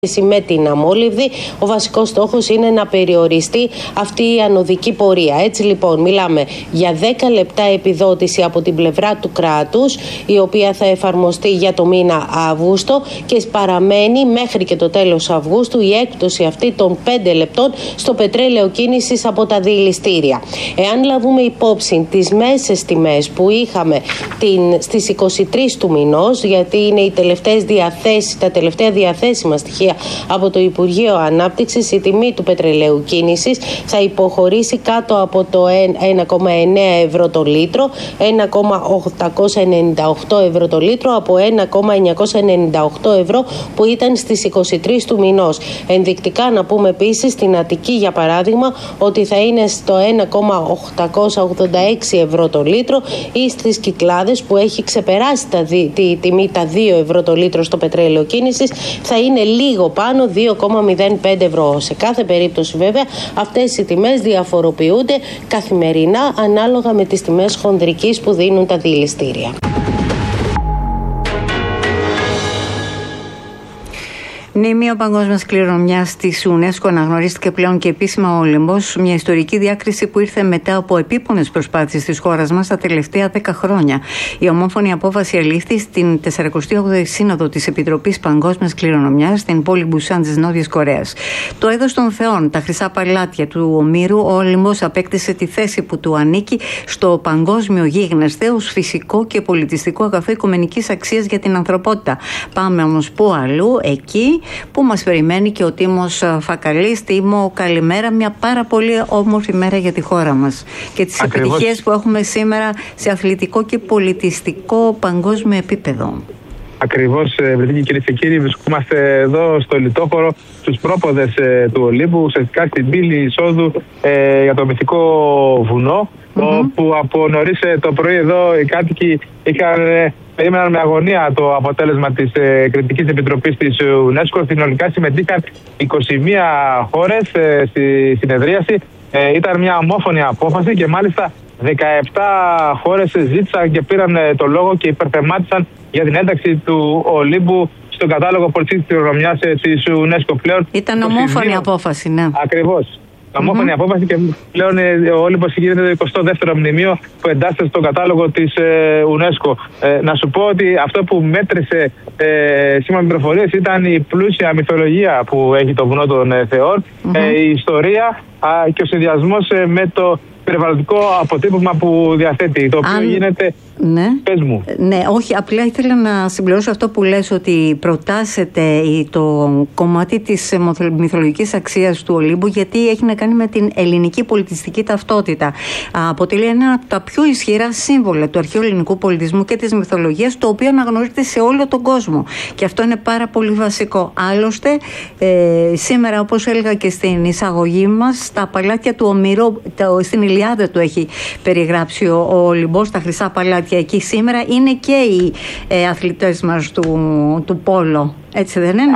με την αμόλυβδη. Ο βασικός στόχος είναι να περιοριστεί αυτή η ανωδική πορεία. Έτσι λοιπόν μιλάμε για 10 λεπτά επιδότηση από την πλευρά του κράτους, η οποία θα εφαρμοστεί για το μήνα Αύγουστο και παραμένει μέχρι και το τέλος Αυγούστου η έκπτωση αυτή των 5 λεπτών στο πετρέλαιο κίνησης από τα διηληστήρια. Εάν λάβουμε υπόψη τις μέσες τιμές που είχαμε στις 23 του μηνός, γιατί είναι τα τελευταία διαθέσιμα στοιχεία από το Υπουργείο Ανάπτυξης, η τιμή του πετρελαίου κίνησης θα υποχωρήσει κάτω από το 1,9 ευρώ το λίτρο, 1,898 ευρώ το λίτρο από 1,998 ευρώ που ήταν στις 23 του μηνός. Ενδεικτικά να πούμε επίσης στην Αττική για παράδειγμα ότι θα είναι στο 1,886 ευρώ το λίτρο, ή στις Κυκλάδες που έχει ξεπεράσει τη τιμή τα 2 ευρώ το λίτρο στο πετρέλαιο κίνησης θα είναι λίγο πάνω, 2,05 ευρώ. Σε κάθε περίπτωση βέβαια αυτές οι τιμές διαφοροποιούνται καθημερινά ανάλογα με τις τιμές χονδρικής που δίνουν τα διηληστήρια. Μνημείο Παγκόσμιας Κληρονομιάς της UNESCO αναγνωρίστηκε πλέον και επίσημα ο Όλυμπος, μια ιστορική διάκριση που ήρθε μετά από επίπονες προσπάθειες της χώρας μας τα τελευταία 10 χρόνια. Η ομόφωνη απόφαση ελήφθη στην 48η Σύνοδο της Επιτροπής Παγκόσμιας Κληρονομιάς στην πόλη Μπουσάν της Νότιας Κορέας. Το είδος των θεών, τα χρυσά παλάτια του Ομήρου, ο Όλυμπος απέκτησε τη θέση που του ανήκει στο παγκόσμιο γίγνεσθε ως φυσικό και πολιτιστικό αγαθό οικουμενικής αξίας για την ανθρωπότητα. Πάμε όμως πού αλλού, εκεί που μας περιμένει και ο Τίμος Φακαλής. Τίμο, καλημέρα, μια πάρα πολύ όμορφη μέρα για τη χώρα μας και τις επιτυχίες που έχουμε σήμερα σε αθλητικό και πολιτιστικό παγκόσμιο επίπεδο. Ακριβώς, κυρίες και κύριοι, βρισκόμαστε εδώ στο λιτόχωρο, στους πρόποδες του Ολύμπου, ουσιαστικά στην πύλη εισόδου για το μυθικό βουνό, όπου από νωρίς το πρωί εδώ οι κάτοικοι περίμεναν με αγωνία το αποτέλεσμα της Κριτικής Επιτροπής της UNESCO. Συνολικά συμμετείχαν 21 χώρες στη συνεδρίαση. Ήταν μια ομόφωνη απόφαση και μάλιστα 17 χώρες ζήτησαν και πήραν το λόγο και υπερθεμάτισαν για την ένταξη του Ολύμπου στον κατάλογο πολιτιστικής κληρονομιάς της UNESCO. Πλέον ήταν ομόφωνη απόφαση, ναι. Ακριβώς. Ομόφωνη απόφαση και πλέον ο Όλυμπος γίνεται το 22ο μνημείο που εντάσσεται στον κατάλογο της UNESCO. Να σου πω ότι αυτό που μέτρησε σήμερα με πληροφορίες ήταν η πλούσια μυθολογία που έχει το βουνό των θεών, η ιστορία και ο συνδυασμός με το περιβαλλοντικό αποτύπωμα που διαθέτει, το οποίο γίνεται. Ναι. Πες μου. Ναι, όχι, απλά ήθελα να συμπληρώσω αυτό που λες, ότι προτάσετε το κομμάτι της μυθολογικής αξίας του Ολύμπου, γιατί έχει να κάνει με την ελληνική πολιτιστική ταυτότητα. Αποτελεί ένα από τα πιο ισχυρά σύμβολα του αρχαίου ελληνικού πολιτισμού και της μυθολογίας, το οποίο αναγνωρίζεται σε όλο τον κόσμο. Και αυτό είναι πάρα πολύ βασικό. Άλλωστε, σήμερα, όπως έλεγα και στην εισαγωγή μας, τα παλάτια του Ομήρου, στην Ηλιάδα του έχει περιγράψει ο Ολυμπός, τα χρυσά παλάτια. Εκεί σήμερα είναι και οι αθλητές μας του πόλο. Έτσι δεν είναι?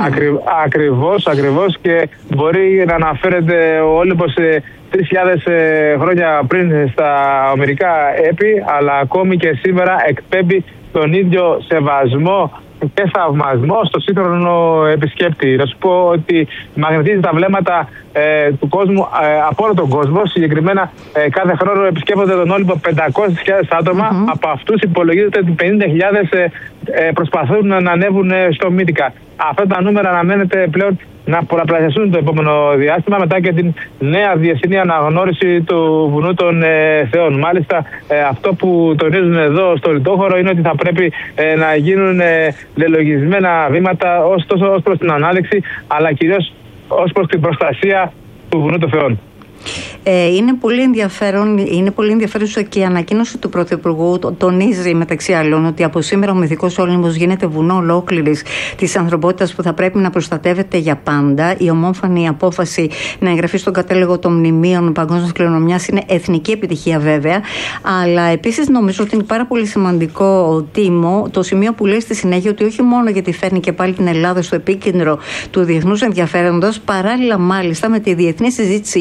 Ακριβώς, και μπορεί να αναφέρεται ο Όλυμπος 3.000 χρόνια πριν στα ομηρικά έπι, αλλά ακόμη και σήμερα εκπέμπει τον ίδιο σεβασμό και θαυμασμό στο σύγχρονο επισκέπτη. Να σου πω ότι μαγνητίζει τα βλέμματα του κόσμου από όλο τον κόσμο. Συγκεκριμένα κάθε χρόνο επισκέπτονται τον Όλυμπο 500.000 άτομα. Από αυτούς υπολογίζεται ότι 50.000 προσπαθούν να ανέβουν στο Μύτικα. Αυτά τα νούμερα αναμένεται πλέον να πολλαπλασιαστούν το επόμενο διάστημα μετά και την νέα διεθνή αναγνώριση του βουνού των θεών. Μάλιστα, αυτό που τονίζουν εδώ στο λιτόχωρο είναι ότι θα πρέπει να γίνουν λελογισμένα βήματα τόσο ως προς την ανάδειξη, αλλά κυρίως ως προς την προστασία του βουνού των θεών. Είναι πολύ ενδιαφέρουσα και η ανακοίνωση του Πρωθυπουργού. Τονίζει μεταξύ άλλων ότι από σήμερα ο μυθικός Όλυμπος γίνεται βουνό ολόκληρης της ανθρωπότητας που θα πρέπει να προστατεύεται για πάντα. Η ομόφωνη απόφαση να εγγραφεί στον κατάλογο των μνημείων παγκόσμιας κληρονομιάς είναι εθνική επιτυχία βέβαια. Αλλά επίσης νομίζω ότι είναι πάρα πολύ σημαντικό, Τίμο, το σημείο που λέει στη συνέχεια ότι όχι μόνο γιατί φέρνει και πάλι την Ελλάδα στο επίκεντρο του διεθνούς ενδιαφέροντος, παράλληλα μάλιστα με τη διεθνή συζήτηση γύρω από τα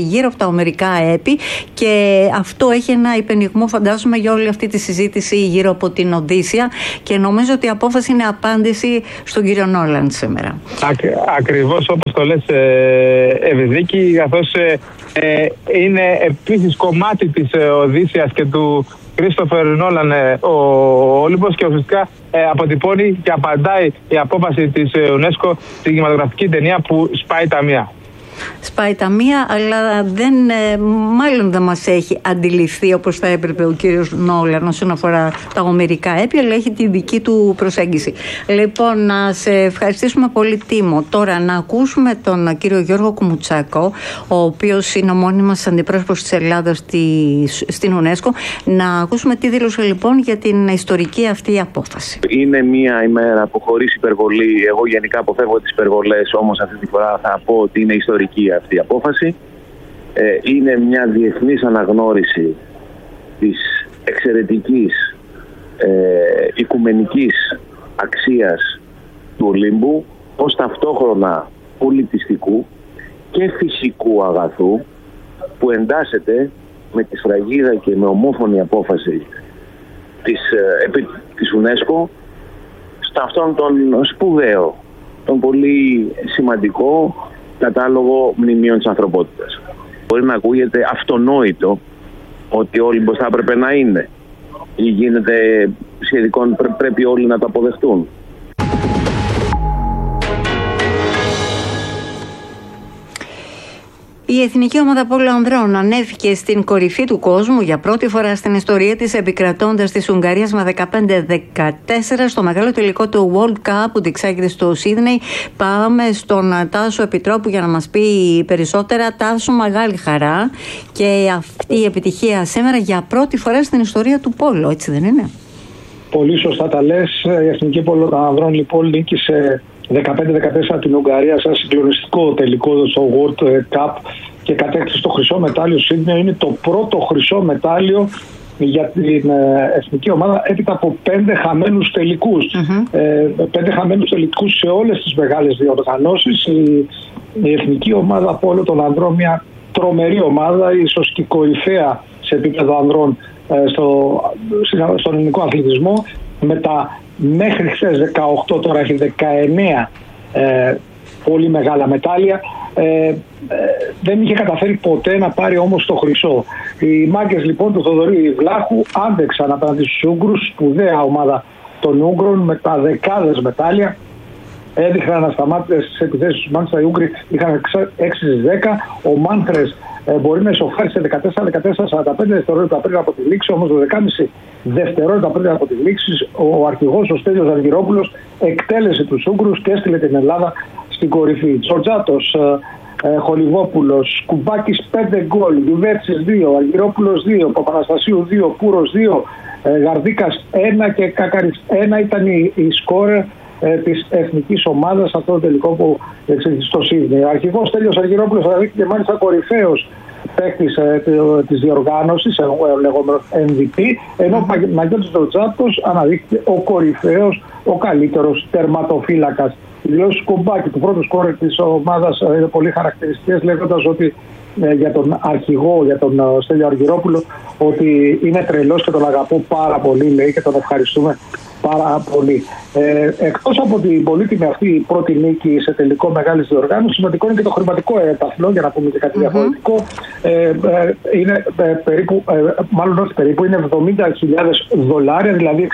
στα ομερικά έπι, και αυτό έχει ένα υπενιγμό, φαντάζομαι, για όλη αυτή τη συζήτηση γύρω από την Οδύσσεια, και νομίζω ότι η απόφαση είναι απάντηση στον κύριο Νόλαν σήμερα. Ακριβώς όπως το λες, Ευηδίκη, καθώς είναι επίσης κομμάτι της Οδύσσειας και του Κρίστοφερ Νόλαν ο Όλυμπος, και ουσιαστικά αποτυπώνει και απαντάει η απόφαση της UNESCO στην κινηματογραφική ταινία που σπάει τα μία. Σπάει τα μία, αλλά μάλλον δεν μας έχει αντιληφθεί όπως θα έπρεπε ο κύριος Νόλαν όσον αφορά τα ομερικά έπια, αλλά έχει τη δική του προσέγγιση. Λοιπόν, να σε ευχαριστήσουμε πολύ, Τίμο. Τώρα να ακούσουμε τον κύριο Γιώργο Κουμουτσάκο, ο οποίος είναι ο μόνιμος αντιπρόσωπος της Ελλάδας στην UNESCO. Να ακούσουμε τι δήλωσε λοιπόν για την ιστορική αυτή απόφαση. Είναι μια ημέρα που, χωρίς υπερβολή, εγώ γενικά αποφεύγω τις υπερβολές, όμως αυτή τη φορά θα πω ότι είναι ιστορική αυτή η απόφαση. Είναι μια διεθνής αναγνώριση της εξαιρετικής οικουμενικής αξίας του Ολύμπου ως ταυτόχρονα πολιτιστικού και φυσικού αγαθού, που εντάσσεται με τη σφραγίδα και με ομόφωνη απόφαση της UNESCO σε αυτόν τον σπουδαίο, τον πολύ σημαντικό κατάλογο μνημείων της ανθρωπότητας. Μπορεί να ακούγεται αυτονόητο ότι ο Όλυμπος θα έπρεπε να είναι, ή γίνεται σχετικόν πρέπει όλοι να το αποδεχτούν. Η Εθνική Ομάδα Πόλο Ανδρών ανέβηκε στην κορυφή του κόσμου για πρώτη φορά στην ιστορία της, επικρατώντας της Ουγγαρίας με 15-14 στο μεγάλο τελικό του World Cup που διεξάγεται στο Σίδνεϊ. Πάμε στον Τάσο Επιτρόπου για να μας πει περισσότερα. Τάσο, μεγάλη χαρά και αυτή η επιτυχία σήμερα για πρώτη φορά στην ιστορία του πόλο, έτσι δεν είναι? Πολύ σωστά τα λες. Η Εθνική Πόλο των Ανδρών λοιπόν νίκησε 15-14 την Ουγγαρία σαν συγκλονιστικό τελικό στο World Cup και κατέκτησε το χρυσό μετάλλιο Σίδνεϊ. Είναι το πρώτο χρυσό μετάλλιο για την εθνική ομάδα έπειτα από 5 χαμένους τελικούς. 5 χαμένους τελικούς σε όλες τις μεγάλες διοργανώσεις. Η Εθνική Ομάδα Πόλο των Ανδρών, μια τρομερή ομάδα, ίσως και κορυφαία σε επίπεδο ανδρών στον ελληνικό αθλητισμό, με τα μέχρι χθες 18, τώρα έχει 19 πολύ μεγάλα μετάλλια. Δεν είχε καταφέρει ποτέ να πάρει όμως το χρυσό. Οι μάγκες λοιπόν του Θοδωρή Βλάχου άντεξαν απέναντι στους Ούγγρους, σπουδαία ομάδα των Ούγγρων με τα δεκάδες μετάλλια. Έδειχναν ασταμάτητες στις επιθέσεις τους Μάντστα. Οι Ούγγροι είχαν 6-10. Ο Μάνθρες μπορεί να ισοφάρισε 14-45 δευτερόλεπτα πριν από τη λήξη, όμως 12,5 δευτερόλεπτα πριν από τη λήξη ο αρχηγός, ο Στέλιος Αργυρόπουλος, εκτέλεσε τους Ούγγρους και έστειλε την Ελλάδα στην κορυφή. Τζορτζάτος, Χολιβόπουλος, Κουμπάκης 5 γκολ, Γιουβέτσης 2, Αργυρόπουλος 2, Παπαναστασίου 2, Πούρος 2, Γαρδίκας 1 και Κακαρης 1 ήταν η σκόρερ της εθνικής ομάδας αυτό το τελικό που εξήγησε στο Σίδνεϊ. Ο αρχηγός Στέλιος Αργυρόπουλος αναδείχθηκε μάλιστα κορυφαίος παίκτης της διοργάνωσης, λεγόμενος MVP, ενώ ο Μαγιώτης Τζορτζάτος αναδείχθηκε ο κορυφαίος, ο καλύτερος τερματοφύλακας. Οι δηλώσεις του Κουμπάκη, του πρώτου σκόρερ της ομάδας, είναι πολύ χαρακτηριστικές, λέγοντας ότι για τον αρχηγό, για τον Στέλιο Αργυρόπουλο, ότι είναι τρελός και τον αγαπώ πάρα πολύ, λέει, και τον ευχαριστούμε πάρα πολύ. Εκτός από την πολύτιμη αυτή πρώτη νίκη σε τελικό μεγάλης διοργάνωσης, σημαντικό είναι και το χρηματικό έπαθλο, για να πούμε και κάτι διαφορετικό. Είναι περίπου, μάλλον όχι περίπου, είναι $70,000, δηλαδή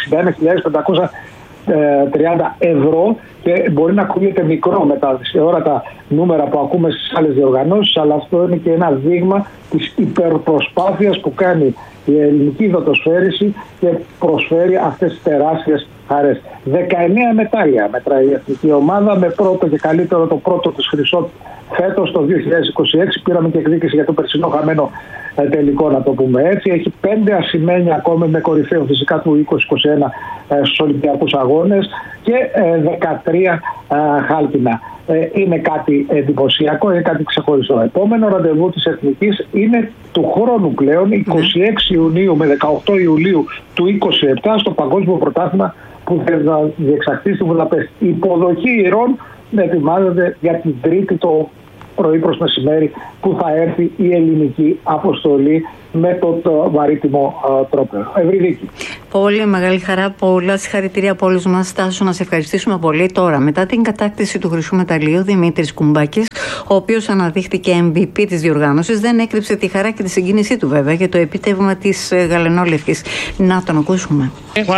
61.530 ευρώ, και μπορεί να ακούγεται μικρό με τα αόρατα νούμερα που ακούμε στις άλλες διοργανώσεις, αλλά αυτό είναι και ένα δείγμα της υπερπροσπάθειας που κάνει η ελληνική δοτοσφαίριση και προσφέρει αυτές τις τεράστιες χαρές. 19 μετάλλια μετράει η εθνική ομάδα, με πρώτο και καλύτερο το πρώτο της χρυσό φέτος το 2026. Πήραμε και εκδίκηση για το περσινό χαμένο τελικό, να το πούμε έτσι. Έχει 5 ασημένια ακόμη, με κορυφαίο φυσικά του 2021 στους Ολυμπιακούς Αγώνες, και 13 χάλκινα. Είναι κάτι εντυπωσιακό, είναι κάτι ξεχωριστό. Επόμενο ραντεβού της εθνικής είναι του χρόνου πλέον, 26 Ιουνίου με 18 Ιουλίου του 2027, στο Παγκόσμιο Πρωτάθλημα που θα διεξαχθεί στη Βουδαπέστη. Η υποδοχή Ηρών ετοιμάζεται για την Τρίτη το πρωί προς μεσημέρι που θα έρθει η ελληνική αποστολή με το βαρύτιμο τρόπο. Ευρυδίκη. Πολύ μεγάλη χαρά, πολλά συγχαρητήρια από όλους μας. Τάσο, να σε ευχαριστήσουμε πολύ. Τώρα, μετά την κατάκτηση του χρυσού μεταλλείου, Δημήτρης Κουμπάκης, ο οποίος αναδείχθηκε MVP της διοργάνωσης, δεν έκρυψε τη χαρά και τη συγκίνησή του βέβαια για το επίτευγμα της γαλενόλευκης. Να τον ακούσουμε.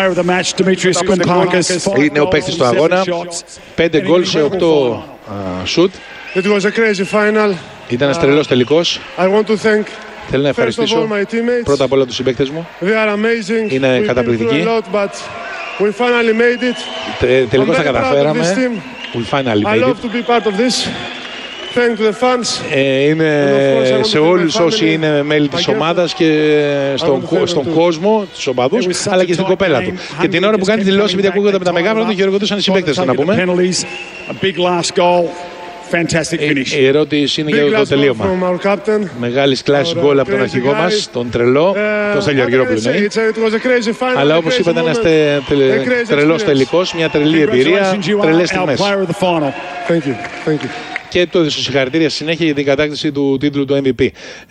Είναι ο παίκτης του αγώνα, 5 γκολ σε 8 σουτ. Ήταν ένας τρελός τελικός. Θέλω να ευχαριστήσω πρώτα απ' όλα τους συμπαίκτες μου. Είναι καταπληκτικοί. Τελικώς τα καταφέραμε. We finally made it. Είναι σε όλους όσοι είναι μέλη της ομάδας και στον κόσμο, τους οπαδούς, αλλά και στην κοπέλα του. Και την ώρα που κάνει τη δηλώση, επειδή ακούγονται από τα μεγάφωνα, τον χειροκροτούσαν οι συμπαίκτες του, να πούμε. Η ερώτηση είναι για το τελείωμα. Μεγάλης κλάσης γκολ από τον αρχηγό μας, τον τρελό, τον Στέλιο Αργυρόπουλο. Αλλά όπως είπατε, ένας τρελός τελικός, μια τρελή εμπειρία, τρελές στιγμές. Και το έδωσε συγχαρητήρια συνέχεια για την κατάκτηση του τίτλου του MVP.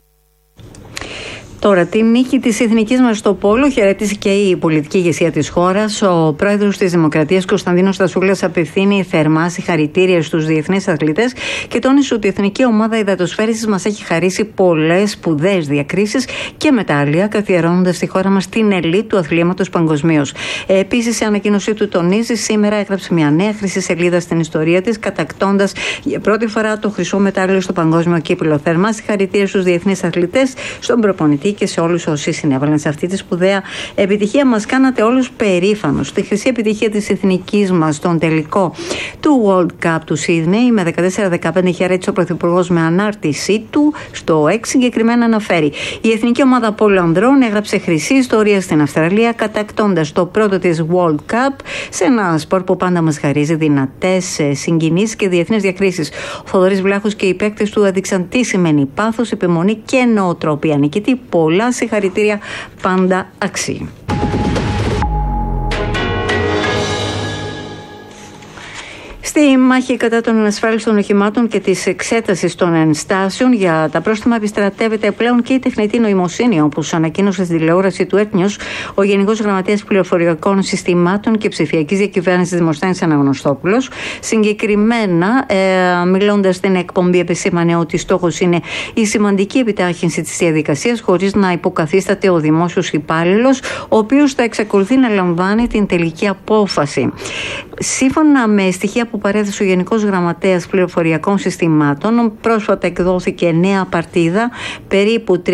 Τώρα, την νίκη της εθνικής μας στο πόλο χαιρέτησε και η πολιτική ηγεσία της χώρας. Ο πρόεδρος της Δημοκρατίας, Κωνσταντίνος Στασούλας, απευθύνει θερμά συγχαρητήρια στους διεθνείς αθλητές και τόνισε ότι η εθνική ομάδα υδατοσφαίρισης μας έχει χαρίσει πολλές σπουδαίες διακρίσεις και μετάλλια, καθιερώνοντας στη χώρα μας την ελίτ του αθλήματος παγκοσμίως. Επίσης, η ανακοίνωσή του τονίζει, σήμερα έγραψε μια νέα χρυσή σελίδα στην ιστορία της, κατακτώντας για πρώτη φορά το χρυσό μετάλλιο στο παγκόσμιο κύπελλο. Θερμά συγχαρητήρια στους διεθνείς αθλητές, στον προπονητή και σε όλους όσοι συνέβαλαν σε αυτή τη σπουδαία επιτυχία. Μας κάνατε όλους περήφανους. Τη χρυσή επιτυχία της εθνικής μας στον τελικό του World Cup του Σίδνεϊ με 14-15 χαιρέτησε ο Πρωθυπουργός με ανάρτησή του. Στο 6 συγκεκριμένα αναφέρει: η εθνική ομάδα πολυανδρών έγραψε χρυσή ιστορία στην Αυστραλία, κατακτώντας το πρώτο της World Cup σε ένα σπορ που πάντα μας χαρίζει δυνατές συγκινήσεις και διεθνείς διακρίσεις. Ο Θοδωρής Βλάχος και οι παίκτες του έδειξαν τι σημαίνει πάθος, επιμονή και νοοτροπία. Νικητή, πολλά συγχαρητήρια, πάντα αξίζει. Στη μάχη κατά των ανασφάλιστων οχημάτων και της εξέτασης των ενστάσεων για τα πρόστιμα επιστρατεύεται πλέον και η τεχνητή νοημοσύνη, όπως ανακοίνωσε στην τηλεόραση του ΕΤΝΙΟΣ ο Γενικός Γραμματέας Πληροφοριακών Συστημάτων και Ψηφιακής Διακυβέρνησης Δημοσθένης Αναγνωστόπουλος. Συγκεκριμένα, μιλώντας στην εκπομπή, επεσήμανε ότι στόχος είναι η σημαντική επιτάχυνση της διαδικασίας χωρίς να υποκαθίσταται ο δημόσιος υπάλληλος, ο οποίος θα εξακολουθεί να λαμβάνει την τελική απόφαση. Σύμφωνα με στοιχεία που παρέθεσε ο Γενικός Γραμματέας Πληροφοριακών Συστημάτων, πρόσφατα εκδόθηκε νέα παρτίδα περίπου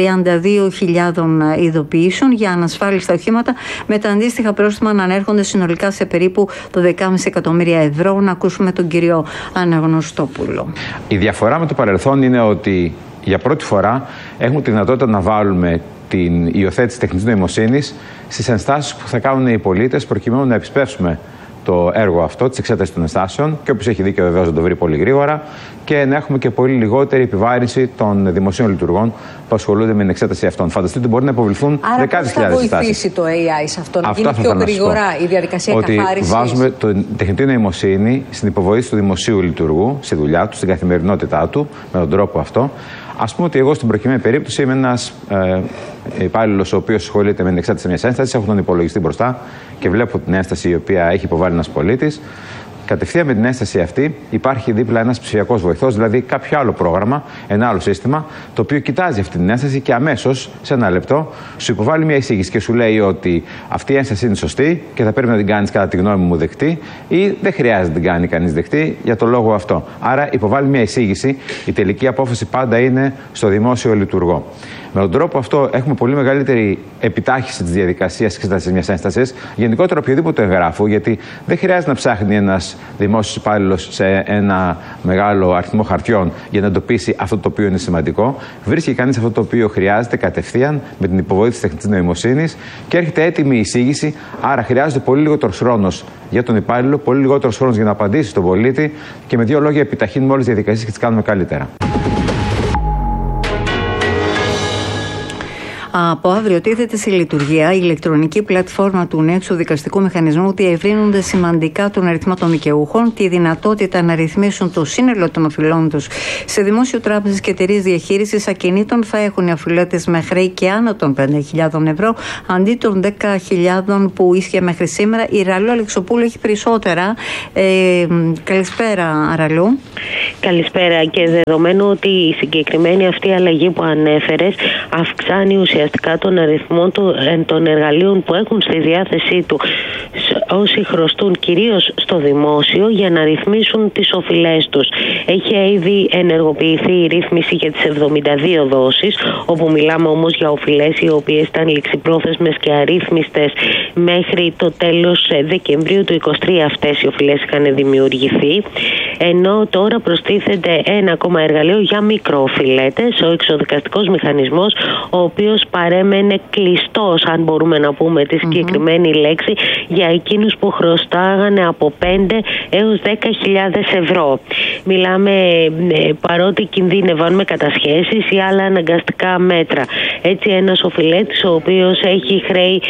32.000 ειδοποιήσεων για ανασφάλιστα οχήματα, με τα αντίστοιχα πρόστιμα να ανέρχονται συνολικά σε περίπου το 10,5 εκατομμύρια ευρώ. Να ακούσουμε τον κύριο Αναγνωστόπουλο. Η διαφορά με το παρελθόν είναι ότι για πρώτη φορά έχουμε τη δυνατότητα να βάλουμε την υιοθέτηση τεχνητής νοημοσύνης στις ενστάσεις που θα κάνουν οι πολίτες, προκειμένου να επισπεύσουμε το έργο αυτό της εξέτασης των ενστάσεων και όποιος έχει δίκιο βεβαίως να το βρει πολύ γρήγορα και να έχουμε και πολύ λιγότερη επιβάρυνση των δημοσίων λειτουργών που ασχολούνται με την εξέταση αυτών. Φανταστείτε ότι μπορεί να υποβληθούν δεκάδες χιλιάδες ενστάσεις. Άρα πώς θα βοηθήσει το AI σε αυτό, να γίνει πιο γρήγορα η διαδικασία καθάρισης? Βάζουμε την τεχνητή νοημοσύνη στην υποβοήθηση του δημοσίου λειτουργού, στη δουλειά του, στην καθημερινότητά του, με τον τρόπο αυτό. Ας πούμε ότι εγώ στην προκειμένη περίπτωση είμαι ένας υπάλληλος ο οποίος ασχολείται με την εξέταση μιας ένστασης, έχω τον υπολογιστή μπροστά και βλέπω την ένσταση η οποία έχει υποβάλει ένας πολίτης. Κατευθείαν με την ένσταση αυτή υπάρχει δίπλα ένας ψηφιακός βοηθός, δηλαδή κάποιο άλλο πρόγραμμα, ένα άλλο σύστημα, το οποίο κοιτάζει αυτή την ένσταση και αμέσως σε ένα λεπτό σου υποβάλλει μια εισήγηση και σου λέει ότι αυτή η ένσταση είναι σωστή και θα πρέπει να την κάνεις κατά τη γνώμη μου δεκτή ή δεν χρειάζεται να την κάνει κανείς δεκτή για το λόγο αυτό. Άρα υποβάλλει μια εισήγηση, η τελική απόφαση πάντα είναι στο δημόσιο λειτουργό. Με τον τρόπο αυτό έχουμε πολύ μεγαλύτερη επιτάχυνση της διαδικασίας εξέτασης μιας ένστασης, γενικότερα οποιοδήποτε εγγράφου, γιατί δεν χρειάζεται να ψάχνει ένας δημόσιος υπάλληλος σε ένα μεγάλο αριθμό χαρτιών για να εντοπίσει αυτό το οποίο είναι σημαντικό. Βρίσκει κανείς αυτό το οποίο χρειάζεται κατευθείαν με την υποβοήθηση της τεχνητής νοημοσύνης και έρχεται έτοιμη η εισήγηση. Άρα χρειάζεται πολύ λιγότερος χρόνος για τον υπάλληλο, πολύ λιγότερος χρόνος για να απαντήσει στον πολίτη και με δύο λόγια επιταχύνουμε όλες τις διαδικασίες και τις κάνουμε καλύτερα. Από αύριο τίθεται σε λειτουργία η ηλεκτρονική πλατφόρμα του νέου εξοδικαστικού μηχανισμού. Διευρύνονται σημαντικά τον αριθμό των δικαιούχων, τη δυνατότητα να ρυθμίσουν το σύνολο των οφειλών τους σε δημόσιο τράπεζες και εταιρείες διαχείρισης ακινήτων. Θα έχουν οι οφειλέτες με χρέη και άνω των 5.000 ευρώ αντί των 10.000 που ίσχυε μέχρι σήμερα. Η Ραλού Αλεξοπούλου έχει περισσότερα. Καλησπέρα, Ραλού. Καλησπέρα. Και δεδομένου ότι η συγκεκριμένη αυτή αλλαγή που ανέφερες αυξάνει ουσιαστικά τον αριθμό των εργαλείων που έχουν στη διάθεσή του όσοι χρωστούν κυρίως στο δημόσιο για να ρυθμίσουν τις οφειλές τους. Έχει ήδη ενεργοποιηθεί η ρύθμιση για τις 72 δόσεις, όπου μιλάμε όμως για οφειλές οι οποίες ήταν ληξιπρόθεσμες και αρρύθμιστες μέχρι το τέλος Δεκεμβρίου του 2023. Αυτές οι οφειλές είχαν δημιουργηθεί, ενώ τώρα προστίθεται ένα ακόμα εργαλείο για μικροοφειλέτες, ο εξοδικαστικός μηχανισμός, ο οποίος παρέμενε κλειστός, αν μπορούμε να πούμε τη συγκεκριμένη λέξη, για εκείνους που χρωστάγανε από 5 έως 10.000 ευρώ. Μιλάμε παρότι κινδύνευαν με κατασχέσεις ή άλλα αναγκαστικά μέτρα. Έτσι ένας οφειλέτης ο οποίος έχει χρέη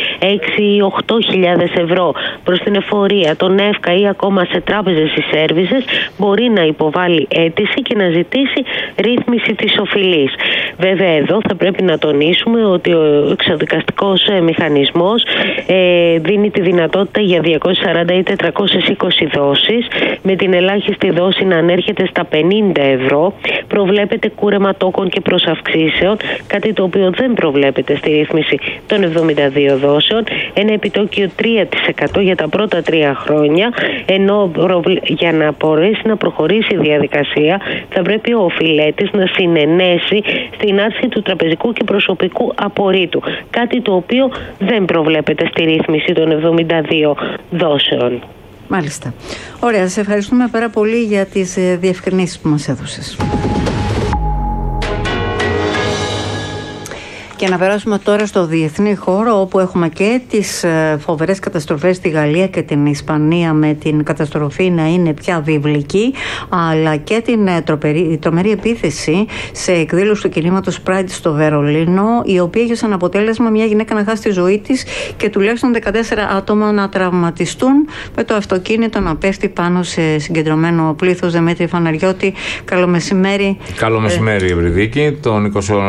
6-8.000 ευρώ προς την εφορία, τον ΕΦΚΑ ή ακόμα σε τράπεζες ή σέρβισες μπορεί να υποβάλει αίτηση και να ζητήσει ρύθμιση της οφειλής. Βέβαια εδώ θα πρέπει να τονίσουμε ότι ο εξοδικαστικός μηχανισμός δίνει τη δυνατότητα για 240 ή 420 δόσεις, με την ελάχιστη δόση να ανέρχεται στα 50 ευρώ. Προβλέπεται κούρεμα τόκων και προσαυξήσεων, κάτι το οποίο δεν προβλέπεται στη ρύθμιση των 72 δόσεων. Ένα επιτόκιο 3% για τα πρώτα 3 χρόνια, ενώ για να μπορέσει να προχωρήσει η διαδικασία θα πρέπει ο οφειλέτης να συνενέσει στην άρση του τραπεζικού και προσωπικού απορρίτου, κάτι το οποίο δεν προβλέπεται στη ρύθμιση των 72 δόσεων. Μάλιστα. Ωραία, σε ευχαριστούμε πάρα πολύ για τις διευκρινήσεις που μας έδωσες. Και να περάσουμε τώρα στο διεθνή χώρο, όπου έχουμε και τις φοβερές καταστροφές στη Γαλλία και την Ισπανία, με την καταστροφή να είναι πια βιβλική, αλλά και την τρομερή επίθεση σε εκδήλωση του κινήματος Pride στο Βερολίνο, η οποία είχε σαν αποτέλεσμα μια γυναίκα να χάσει τη ζωή της και τουλάχιστον 14 άτομα να τραυματιστούν, με το αυτοκίνητο να πέφτει πάνω σε συγκεντρωμένο πλήθος. Δημήτρη Φαναριώτη, καλό μεσημέρι. Καλό μεσημέρι, Ευρυδίκη. Τον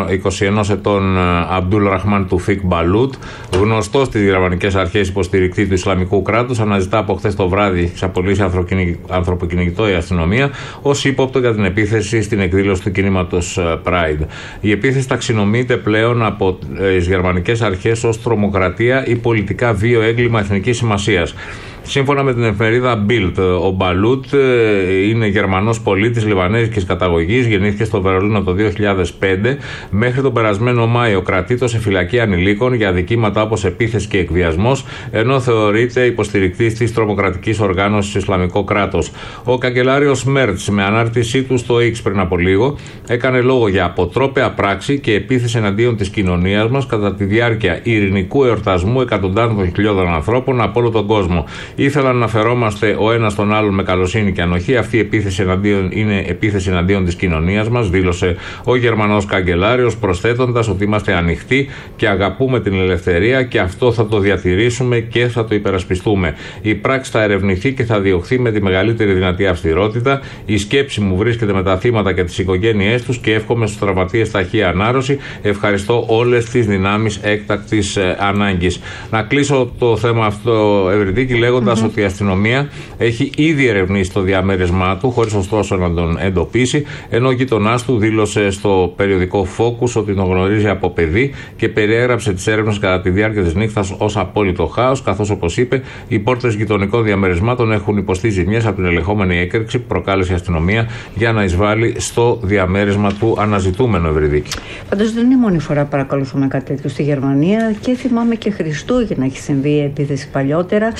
21 ετών Αμπτούλ Ραχμάν Τουφίκ Μπαλούτ, γνωστός στις γερμανικές αρχές υποστηρικτή του Ισλαμικού κράτους, αναζητά από χθες το βράδυ στις απολύσεις ανθρωποκυνηγητό η αστυνομία ως ύποπτο για την επίθεση στην εκδήλωση του κινήματος Pride. Η επίθεση ταξινομείται πλέον από τις γερμανικές αρχές ως τρομοκρατία ή πολιτικά βίο έγκλημα εθνικής σημασίας. Σύμφωνα με την εφημερίδα Bild, ο Μπαλούτ είναι Γερμανός πολίτης λιβανέζικης καταγωγής, γεννήθηκε στο Βερολίνο το 2005. Μέχρι τον περασμένο Μάιο κρατείται σε φυλακή ανηλίκων για αδικήματα όπως επίθεση και εκβιασμός, ενώ θεωρείται υποστηρικτής της τρομοκρατικής οργάνωσης Ισλαμικό κράτος. Ο καγκελάριος Μέρτς, με ανάρτησή του στο X πριν από λίγο, έκανε λόγο για αποτρόπαια πράξη και επίθεση εναντίον της κοινωνίας μας κατά τη διάρκεια ειρηνικού εορτασμού εκατοντάδων χιλιάδων ανθρώπων από όλο τον κόσμο. Ήθελαν να φερόμαστε ο ένας τον άλλον με καλοσύνη και ανοχή. Αυτή η επίθεση είναι επίθεση εναντίον της κοινωνίας μας, δήλωσε ο Γερμανός καγκελάριος, προσθέτοντας ότι είμαστε ανοιχτοί και αγαπούμε την ελευθερία και αυτό θα το διατηρήσουμε και θα το υπερασπιστούμε. Η πράξη θα ερευνηθεί και θα διωχθεί με τη μεγαλύτερη δυνατή αυστηρότητα. Η σκέψη μου βρίσκεται με τα θύματα και τις οικογένειές τους και εύχομαι στους τραυματίες ταχεία ανάρρωση. Ευχαριστώ όλες τις δυνάμεις έκτακτης ανάγκης. Να κλείσω το θέμα αυτό, Ευρυδίκη, λέγοντας ότι η αστυνομία έχει ήδη ερευνήσει το διαμέρισμά του, χωρίς ωστόσο να τον εντοπίσει, ενώ ο γείτονάς του δήλωσε στο περιοδικό Focus ότι τον γνωρίζει από παιδί και περιέγραψε τις έρευνες κατά τη διάρκεια της νύχτας ως απόλυτο χάος, καθώς, όπως είπε, οι πόρτες γειτονικών διαμερισμάτων έχουν υποστεί ζημιές από την ελεγχόμενη έκρηξη που προκάλεσε η αστυνομία για να εισβάλλει στο διαμέρισμα του αναζητούμενου, Ευρυδίκη. Πάντως δεν είναι η μόνη φορά που παρακολουθούμε κάτι τέτοιο στη Γερμανία, και θυμάμαι και Χριστούγεννα έχει συμβεί επίθεση παλιότερα. Σε Χριστουγεννιάτικη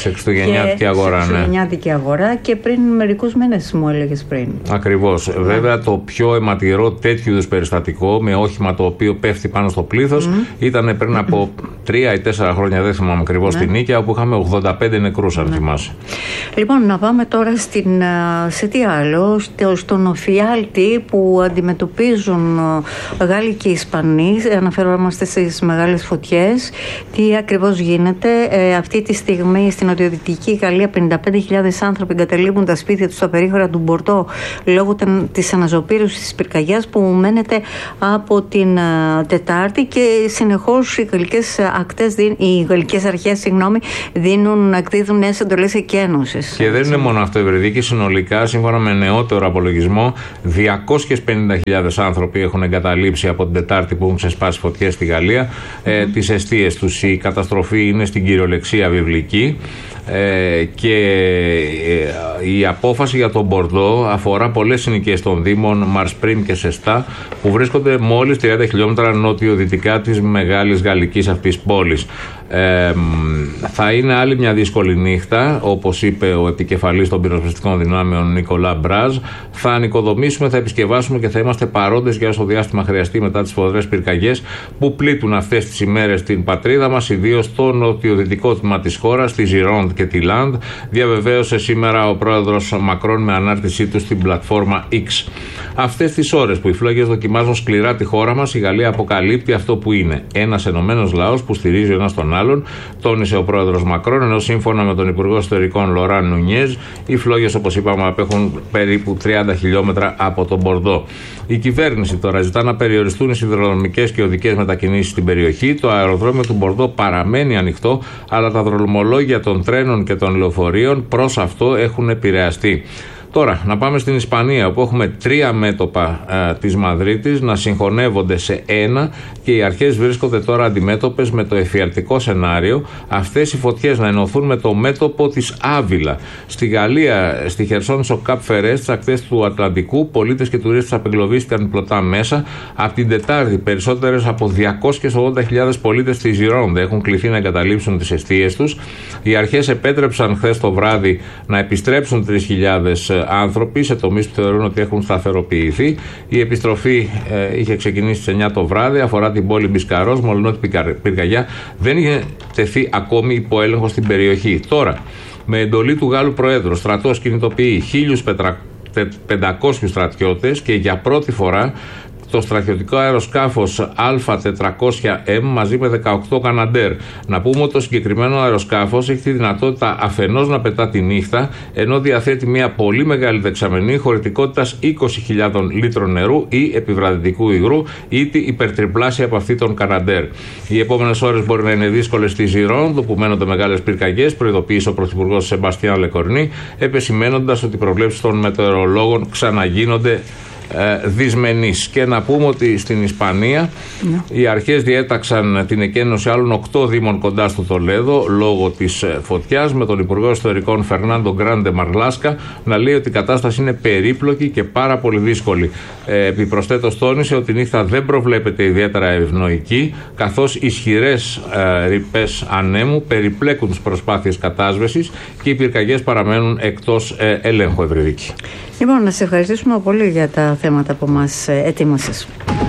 Χριστουγεννιάτικη αγορά. Χριστουγεννιάτικη αγορά και πριν μερικούς μήνες μου έλεγες πριν. Ακριβώς. Βέβαια το πιο αιματηρό τέτοιου είδους περιστατικό με όχημα το οποίο πέφτει πάνω στο πλήθος ήταν πριν από 3 ή 4 χρόνια, δεν θυμάμαι ακριβώς, στην Νίκαια, όπου είχαμε 85 νεκρούς, αν θυμάσαι. Λοιπόν, να πάμε τώρα σε τι άλλο, στον οφιάλτη που αντιμετωπίζουν Γάλλοι και Ισπανοί. Αναφερόμαστε στις μεγάλες φωτιές. Τι ακριβώς γίνεται αυτή τη στιγμή στην νοτιοδυτική Γαλλία? 55.000 άνθρωποι εγκαταλείπουν τα σπίτια τους στα περίχωρα του Μπορντό λόγω της αναζωπήρωσης της πυρκαγιάς που μένεται από την Τετάρτη, και συνεχώς οι γαλλικές αρχές εκδίδουν νέες εντολές εκένωσης. Και δεν είναι μόνο αυτό, Ευρυδίκη. Συνολικά, σύμφωνα με νεότερο απολογισμό, 250.000 άνθρωποι έχουν εγκαταλείψει από την Τετάρτη που έχουν ξεσπάσει φωτιές στη Γαλλία τις εστίες τους. Η καταστροφή είναι στην κυριολεξία βιβλική. Και η απόφαση για τον Μπορντό αφορά πολλές συνοικίες των δήμων Μαρσπρίν και Σεστά, που βρίσκονται μόλις 30 χιλιόμετρα νότιο-δυτικά της μεγάλης γαλλικής αυτής πόλης. Θα είναι άλλη μια δύσκολη νύχτα, όπως είπε ο επικεφαλής των πυροσβεστικών δυνάμεων Νικολά Μπράζ. Θα ανοικοδομήσουμε, θα επισκευάσουμε και θα είμαστε παρόντες για όσο διάστημα χρειαστεί μετά τις σφοδρές πυρκαγιές που πλήττουν αυτές τις ημέρες την πατρίδα μας, ιδίως στο νοτιοδυτικό τμήμα της χώρας, στη Gironde και τη Land, διαβεβαίωσε σήμερα ο πρόεδρος Μακρόν με ανάρτησή του στην πλατφόρμα X. Αυτές τις ώρες που οι φλόγες δοκιμάζουν σκληρά τη χώρα μας, η Γαλλία αποκαλύπτει αυτό που είναι: ένας ενωμένος λαός που στηρίζει ο ένας τον άλλον, τόνισε ο πρόεδρος Μακρόν, ενώ σύμφωνα με τον Υπουργό Εσωτερικών Λοράν Νουνιέζ, οι φλόγες, όπως είπαμε, απέχουν περίπου 30 χιλιόμετρα από τον Μπορντό. Η κυβέρνηση τώρα ζητά να περιοριστούν οι σιδηροδρομικές και οδικές μετακινήσεις στην περιοχή. Το αεροδρόμιο του Μπορντό παραμένει ανοιχτό, αλλά τα δρομολόγια των τρένων και των λεωφορείων προς αυτό έχουν επηρεαστεί. Τώρα, να πάμε στην Ισπανία, όπου έχουμε 3 μέτωπα της Μαδρίτης να συγχωνεύονται σε ένα, και οι αρχές βρίσκονται τώρα αντιμέτωπες με το εφιαλτικό σενάριο αυτές οι φωτιές να ενωθούν με το μέτωπο της Άβυλα. Στη Γαλλία, στη Χερσόνησο Καπ Φερέ, στις ακτές του Ατλαντικού, πολίτες και τουρίστες απεγκλωβίστηκαν πλωτά μέσα. Από την Τετάρτη, περισσότερες από 280.000 πολίτες στη Gironde έχουν κληθεί να εγκαταλείψουν τις εστίες τους. Οι αρχές επέτρεψαν χθες το βράδυ να επιστρέψουν 3.000 άνθρωποι σε τομείς που θεωρούν ότι έχουν σταθεροποιηθεί. Η επιστροφή είχε ξεκινήσει στις 9 το βράδυ, αφορά την πόλη Μπισκαρός, μολονότι η πυρκαγιά δεν είχε τεθεί ακόμη υπό έλεγχο στην περιοχή. Τώρα, με εντολή του Γάλλου Προέδρου, ο στρατός κινητοποιεί 1.500 στρατιώτες και για πρώτη φορά το στρατιωτικό αεροσκάφος Α400M μαζί με 18 Καναντέρ. Να πούμε ότι το συγκεκριμένο αεροσκάφος έχει τη δυνατότητα αφενός να πετά τη νύχτα, ενώ διαθέτει μια πολύ μεγάλη δεξαμενή χωρητικότητας 20.000 λίτρων νερού ή επιβραδυτικού υγρού, ή υπερτριπλάσια από αυτή των Καναντέρ. Οι επόμενες ώρες μπορεί να είναι δύσκολες στη Gironde, όπου μένονται μεγάλες πυρκαγιές, προειδοποίησε ο Πρωθυπουργός Σεμπαστιάν Λεκορνί, επεσημένοντας ότι οι προβλέψεις των μετεωρολόγων ξαναγίνονται δυσμενής. Και να πούμε ότι στην Ισπανία οι αρχές διέταξαν την εκένωση άλλων 8 δήμων κοντά στο Τολέδο λόγω της φωτιάς, με τον Υπουργό Ιστορικών Φερνάντο Γκράντε Μαρλάσκα να λέει ότι η κατάσταση είναι περίπλοκη και πάρα πολύ δύσκολη. Επιπροσθέτως τόνισε ότι η νύχτα δεν προβλέπεται ιδιαίτερα ευνοϊκή, καθώς ισχυρές ρηπές ανέμου περιπλέκουν τις προσπάθειες κατάσβεσης και οι πυρκαγιές παραμένουν εκτός ελέγχου. Ευρυδίκη. Λοιπόν, να σε ευχαριστήσουμε πολύ για τα θέματα που μας ετοίμασες.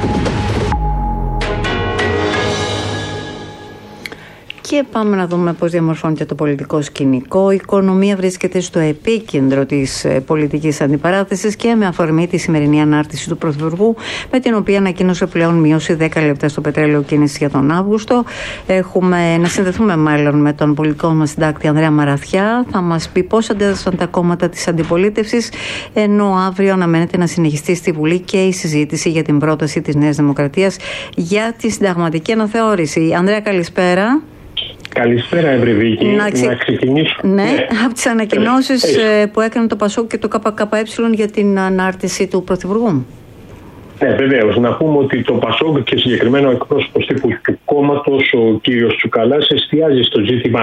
Και πάμε να δούμε πώς διαμορφώνεται το πολιτικό σκηνικό. Η οικονομία βρίσκεται στο επίκεντρο της πολιτικής αντιπαράθεσης και με αφορμή τη σημερινή ανάρτηση του Πρωθυπουργού, με την οποία ανακοίνωσε πλέον μείωση 10 λεπτά στο πετρέλαιο κίνηση για τον Αύγουστο. Έχουμε να συνδεθούμε μάλλον με τον πολιτικό μας συντάκτη Ανδρέα Μαραθιά. Θα μας πει πώς αντέδρασαν τα κόμματα της αντιπολίτευσης, ενώ αύριο αναμένεται να συνεχιστεί στη Βουλή και η συζήτηση για την πρόταση της Νέας Δημοκρατίας για τη συνταγματική αναθεώρηση. Ανδρέα, καλησπέρα. Καλησπέρα, Ευρυδίκη. Να ξεκινήσω. Ναι, από τις ανακοινώσεις που έκανε το ΠΑΣΟΚ και το ΚΚΕ για την ανάρτηση του Πρωθυπουργού. Ναι, βεβαίως. Να πούμε ότι το ΠΑΣΟΚ και συγκεκριμένα ο εκπρόσωπος τύπου του κόμματος, ο κύριος Τσουκαλάς, εστιάζει στο ζήτημα